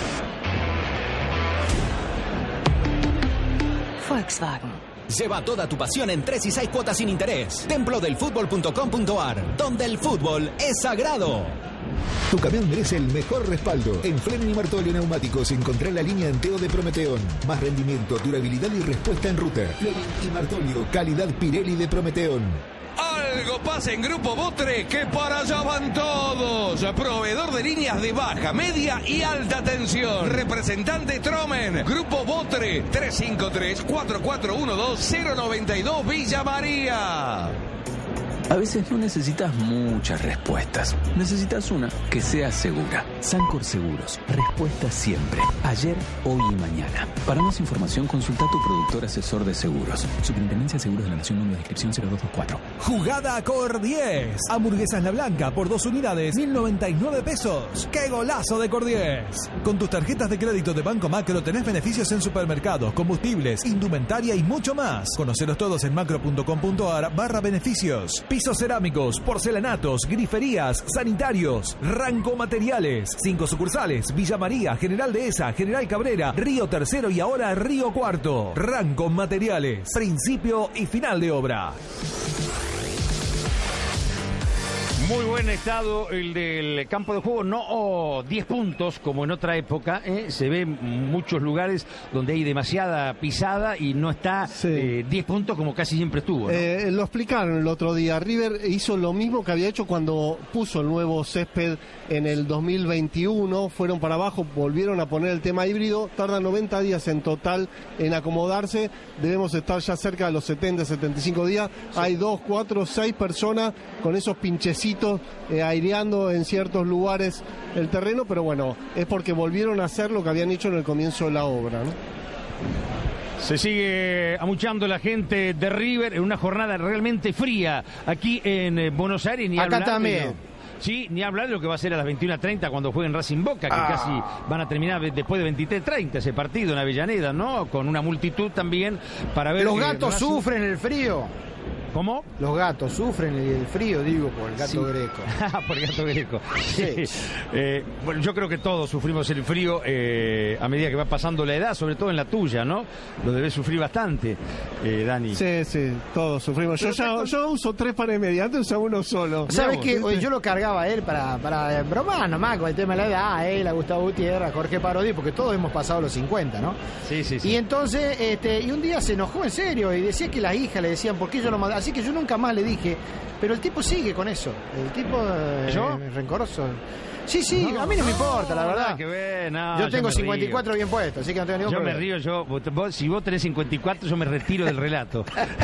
[SPEAKER 18] Volkswagen. Lleva toda tu pasión en 3 y 6 cuotas sin interés. Templodelfutbol.com.ar, donde el fútbol es sagrado.
[SPEAKER 19] Tu camión merece el mejor respaldo. En Fleming y Martolio Neumáticos encontrá la línea Anteo de Prometeón. Más rendimiento, durabilidad y respuesta en ruta. Fleming y Martolio, calidad Pirelli de Prometeón.
[SPEAKER 20] Algo pasa en Grupo Botre, que para allá van todos. Proveedor de líneas de baja, media y alta tensión. Representante Tromen. Grupo Botre, 353-4412-092 Villa María.
[SPEAKER 12] A veces no necesitas muchas respuestas. Necesitas una que sea segura. Sancor Seguros. Respuesta siempre. Ayer, hoy y mañana. Para más información, consulta a tu productor asesor de seguros. Superintendencia de Seguros de la Nación, número de inscripción 0224.
[SPEAKER 10] Jugada Cor 10. Hamburguesas La Blanca por 2 unidades, 1.099 pesos. ¡Qué golazo de Cor 10! Con tus tarjetas de crédito de Banco Macro tenés beneficios en supermercados, combustibles, indumentaria y mucho más. Conocelos todos en macro.com.ar/beneficios. Pisos cerámicos, porcelanatos, griferías, sanitarios. Ranco Materiales. 5 sucursales. Villa María, General Dehesa, General Cabrera, Río Tercero y ahora Río Cuarto. Ranco Materiales. Principio y final de obra.
[SPEAKER 1] Muy buen estado el del campo de juego, no 10 puntos como en otra época, se ve en muchos lugares donde hay demasiada pisada y no está 10 puntos como casi siempre estuvo, ¿no?
[SPEAKER 2] Lo explicaron el otro día, River hizo lo mismo que había hecho cuando puso el nuevo césped en el 2021, fueron para abajo, volvieron a poner el tema híbrido, tarda 90 días en total en acomodarse, debemos estar ya cerca de los 70, 75 días, hay 2, 4, 6 personas con esos pinchecitos aireando en ciertos lugares el terreno, pero bueno, es porque volvieron a hacer lo que habían hecho en el comienzo de la obra, ¿no?
[SPEAKER 1] Se sigue amuchando la gente de River en una jornada realmente fría aquí en Buenos Aires. Ni
[SPEAKER 4] acá también.
[SPEAKER 1] Sí, ni hablar de lo que va a ser a las 21:30 cuando jueguen Racing Boca, que casi van a terminar después de 23:30 ese partido en Avellaneda, ¿no? Con una multitud también para ver...
[SPEAKER 4] Los gatos sufren el frío.
[SPEAKER 1] ¿Cómo?
[SPEAKER 4] Los gatos sufren el frío, digo, por el gato greco.
[SPEAKER 1] Por el gato greco.
[SPEAKER 4] Sí.
[SPEAKER 1] Bueno, yo creo que todos sufrimos el frío a medida que va pasando la edad, sobre todo en la tuya, ¿no? Lo debes sufrir bastante, Dani.
[SPEAKER 2] Sí, todos sufrimos. Yo uso 3 pares medias, antes usaba uno solo.
[SPEAKER 4] ¿Sabes qué? Yo lo cargaba a él para bromar nomás con el tema de la edad, a él, a Gustavo Gutiérrez, a Jorge Parodi, porque todos hemos pasado los 50, ¿no?
[SPEAKER 1] Sí.
[SPEAKER 4] Y entonces, y un día se enojó en serio y decía que las hijas le decían, ¿por qué yo lo mandaba? Así que yo nunca más le dije, pero el tipo sigue con eso. El tipo rencoroso. Sí, no, a mí no me importa, la verdad.
[SPEAKER 1] Que ver,
[SPEAKER 4] yo tengo 54 bien puestos, así que no tengo ningún problema.
[SPEAKER 1] Yo me río, si vos tenés 54, yo me retiro del relato.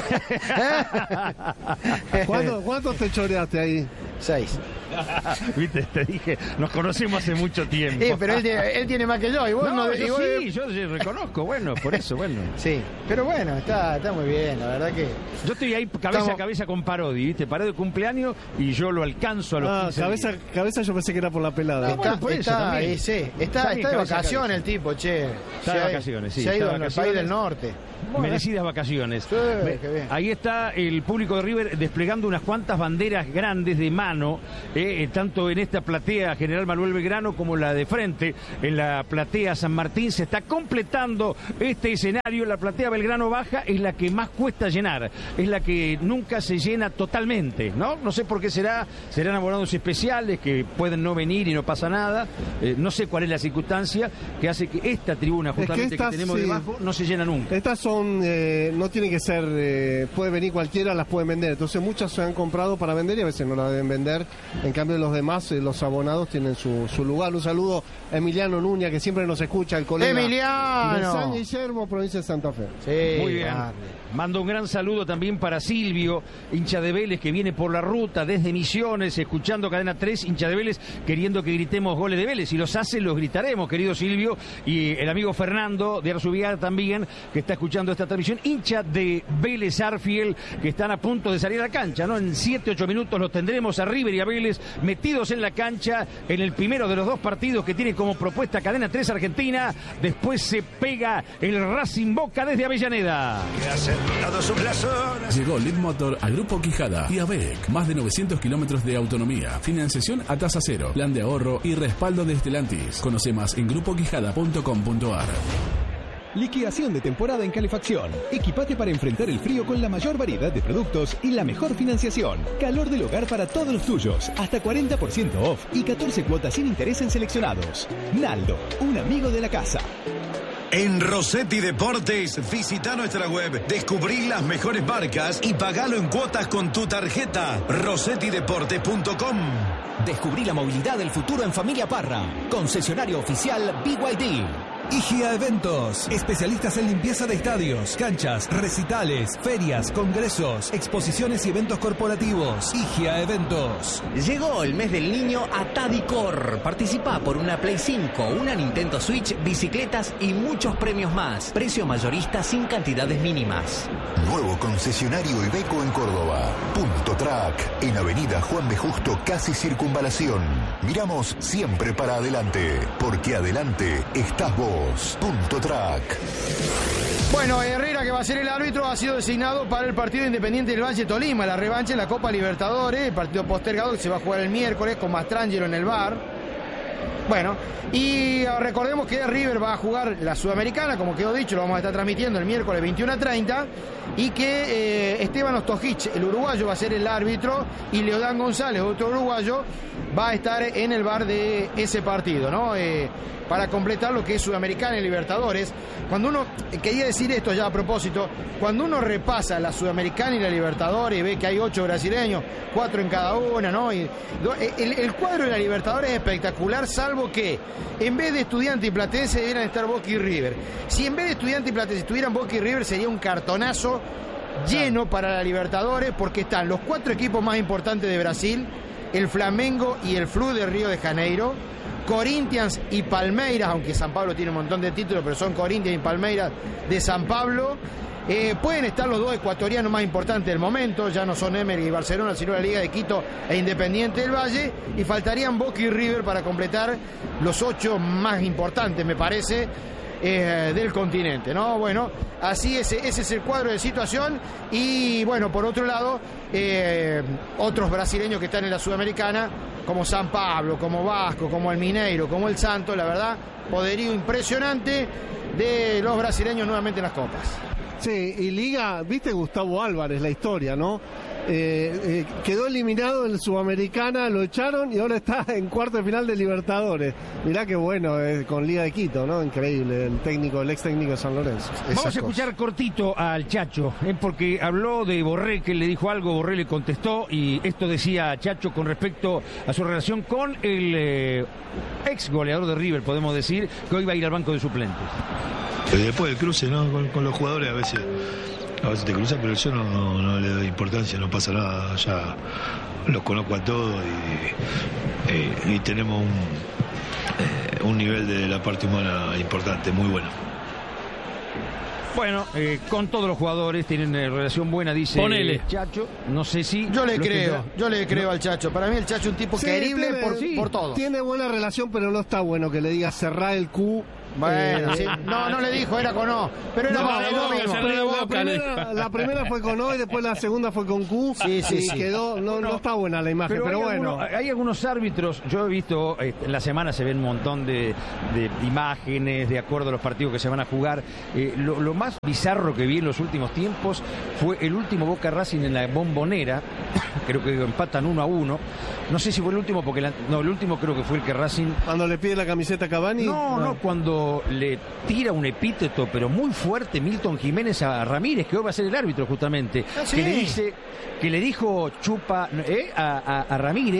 [SPEAKER 2] ¿Cuántos te choreaste ahí?
[SPEAKER 4] 6.
[SPEAKER 1] Viste, te dije, nos conocemos hace mucho tiempo.
[SPEAKER 4] Pero él tiene más que yo. Y vos
[SPEAKER 1] yo reconozco, por eso.
[SPEAKER 4] Sí, pero bueno, está muy bien, la verdad que...
[SPEAKER 1] Yo estoy ahí cabeza a cabeza con Parodi, ¿viste? Parodi de cumpleaños y yo lo alcanzo a los 15
[SPEAKER 2] cabeza yo pensé que era por la pelada.
[SPEAKER 4] Está de vacaciones el tipo, che.
[SPEAKER 1] Está de vacaciones, sí.
[SPEAKER 4] Se ha ido al país del norte.
[SPEAKER 1] Merecidas vacaciones.
[SPEAKER 4] Sí, qué bien.
[SPEAKER 1] Ahí está el público de River desplegando unas cuantas banderas grandes de mano, tanto en esta platea General Manuel Belgrano como la de frente, en la platea San Martín. Se está completando este escenario. La platea Belgrano Baja es la que más cuesta llenar, es la que nunca se llena totalmente, ¿no? No sé por qué serán abonados especiales que pueden no venir y no pasa nada. No sé cuál es la circunstancia que hace que esta tribuna justamente que tenemos debajo no se llena nunca.
[SPEAKER 2] Estas son, no tiene que ser, puede venir cualquiera, las pueden vender. Entonces muchas se han comprado para vender y a veces no las deben vender. En cambio los demás, los abonados tienen su lugar. Un saludo a Emiliano Nuña, que siempre nos escucha, el colega
[SPEAKER 4] Emiliano
[SPEAKER 2] de San Guillermo, provincia de Santa Fe.
[SPEAKER 4] Sí,
[SPEAKER 1] muy bien. Mando un gran saludo también para Silvio, hincha de Vélez, que viene por la ruta desde Misiones, escuchando Cadena 3, hincha de Vélez, queriendo que gritemos goles de Vélez. Si los hace, los gritaremos, querido Silvio. Y el amigo Fernando de Arzubiar también, que está escuchando esta transmisión, hincha de Vélez Arfiel, que están a punto de salir a la cancha, ¿no? En 7-8 minutos los tendremos a River y a Vélez metidos en la cancha en el primero de los dos partidos que tiene como propuesta Cadena 3 Argentina. Después se pega el Racing Boca desde Avellaneda.
[SPEAKER 13] Llegó Leadmotor a Grupo Quijada y ABEC. Más de 900 kilómetros de autonomía, financiación a tasa cero, plan de ahorro y respaldo de Stellantis. Conoce más en grupoquijada.com.ar.
[SPEAKER 5] Liquidación de temporada en calefacción. Equipate para enfrentar el frío con la mayor variedad de productos y la mejor financiación. Calor del hogar para todos los tuyos. Hasta 40% off y 14 cuotas sin interés en seleccionados. Naldo, un amigo de la casa.
[SPEAKER 14] En Rossetti Deportes, visita nuestra web, descubrí las mejores marcas y pagalo en cuotas con tu tarjeta. RossettiDeportes.com.
[SPEAKER 18] Descubrí la movilidad del futuro en Familia Parra. Concesionario oficial BYD.
[SPEAKER 10] IGIA Eventos, especialistas en limpieza de estadios, canchas, recitales, ferias, congresos, exposiciones y eventos corporativos. IGIA Eventos.
[SPEAKER 15] Llegó el mes del niño a Tadicor. Participa por una Play 5, una Nintendo Switch, bicicletas y muchos premios más. Precio mayorista sin cantidades mínimas.
[SPEAKER 9] Nuevo concesionario Iveco en Córdoba. Punto Track, en Avenida Juan B. Justo, casi Circunvalación. Miramos siempre para adelante, porque adelante estás vos. Punto Track.
[SPEAKER 4] Bueno, Herrera, que va a ser el árbitro, ha sido designado para el partido Independiente del Valle Tolima, la revancha en la Copa Libertadores, el partido postergado que se va a jugar el miércoles con Mastrangelo en el VAR. Bueno, y recordemos que River va a jugar la Sudamericana, como quedó dicho, lo vamos a estar transmitiendo el miércoles 21:30, y que Esteban Ostojic, el uruguayo, va a ser el árbitro, y Leodán González, otro uruguayo, va a estar en el VAR de ese partido, ¿no? Para completar lo que es Sudamericana y Libertadores. Cuando uno, quería decir esto ya a propósito, cuando uno repasa la Sudamericana y la Libertadores y ve que hay 8 brasileños, 4 en cada una, ¿no? Y el cuadro de la Libertadores es espectacular, salvo que en vez de Estudiantes y Platense debieran estar Boca y River. Si en vez de Estudiantes y Platense estuvieran Boca y River, sería un cartonazo lleno para la Libertadores, porque están los 4 equipos más importantes de Brasil, el Flamengo y el Flu de Río de Janeiro, Corinthians y Palmeiras, aunque San Pablo tiene un montón de títulos, pero son Corinthians y Palmeiras de San Pablo. Pueden estar los 2 ecuatorianos más importantes del momento, ya no son Emelec y Barcelona, sino la Liga de Quito e Independiente del Valle, y faltarían Boca y River para completar los 8 más importantes, me parece, del continente, ¿no? Bueno, así ese es el cuadro de situación. Y bueno, por otro lado, otros brasileños que están en la Sudamericana, como San Pablo, como Vasco, como el Mineiro, como el Santos, la verdad, poderío impresionante de los brasileños nuevamente en las copas.
[SPEAKER 2] Sí, y Liga, viste Gustavo Álvarez, la historia, ¿no? Quedó eliminado en Sudamericana, lo echaron y ahora está en cuarto de final de Libertadores. Mirá qué bueno, con Liga de Quito, ¿no? Increíble, el ex técnico de San Lorenzo.
[SPEAKER 1] Vamos a escuchar cortito al Chacho, porque habló de Borré, que le dijo algo, Borré le contestó, y esto decía Chacho con respecto a su relación con el ex goleador de River, podemos decir, que hoy va a ir al banco de suplentes.
[SPEAKER 7] Después del cruce, ¿no? Con los jugadores a veces te cruzan, pero yo no le doy importancia, no pasa nada, ya los conozco a todos y tenemos un nivel de la parte humana importante, muy bueno.
[SPEAKER 1] Bueno, con todos los jugadores tienen relación buena, dice Chacho. No sé si...
[SPEAKER 4] Yo le creo al Chacho. Para mí el Chacho es un tipo querible por todos.
[SPEAKER 2] Tiene buena relación, pero no está bueno que le diga cerrar el Q.
[SPEAKER 4] Bueno, sí. No le dijo, era con O. Pero
[SPEAKER 2] la primera fue con O y después la segunda fue con Q. Sí. Quedó, no está buena la imagen, pero bueno.
[SPEAKER 1] Hay algunos árbitros, yo he visto, en la semana se ven un montón de imágenes de acuerdo a los partidos que se van a jugar. Lo más bizarro que vi en los últimos tiempos fue el último Boca Racing en la Bombonera. Creo que empatan 1-1. No sé si fue el último, porque el último creo que fue el que Racing...
[SPEAKER 2] Cuando le pide la camiseta a Cavani.
[SPEAKER 1] No, cuando le tira un epíteto, pero muy fuerte, Milton Jiménez a Ramírez, que hoy va a ser el árbitro justamente, que le dijo chupa a Ramírez,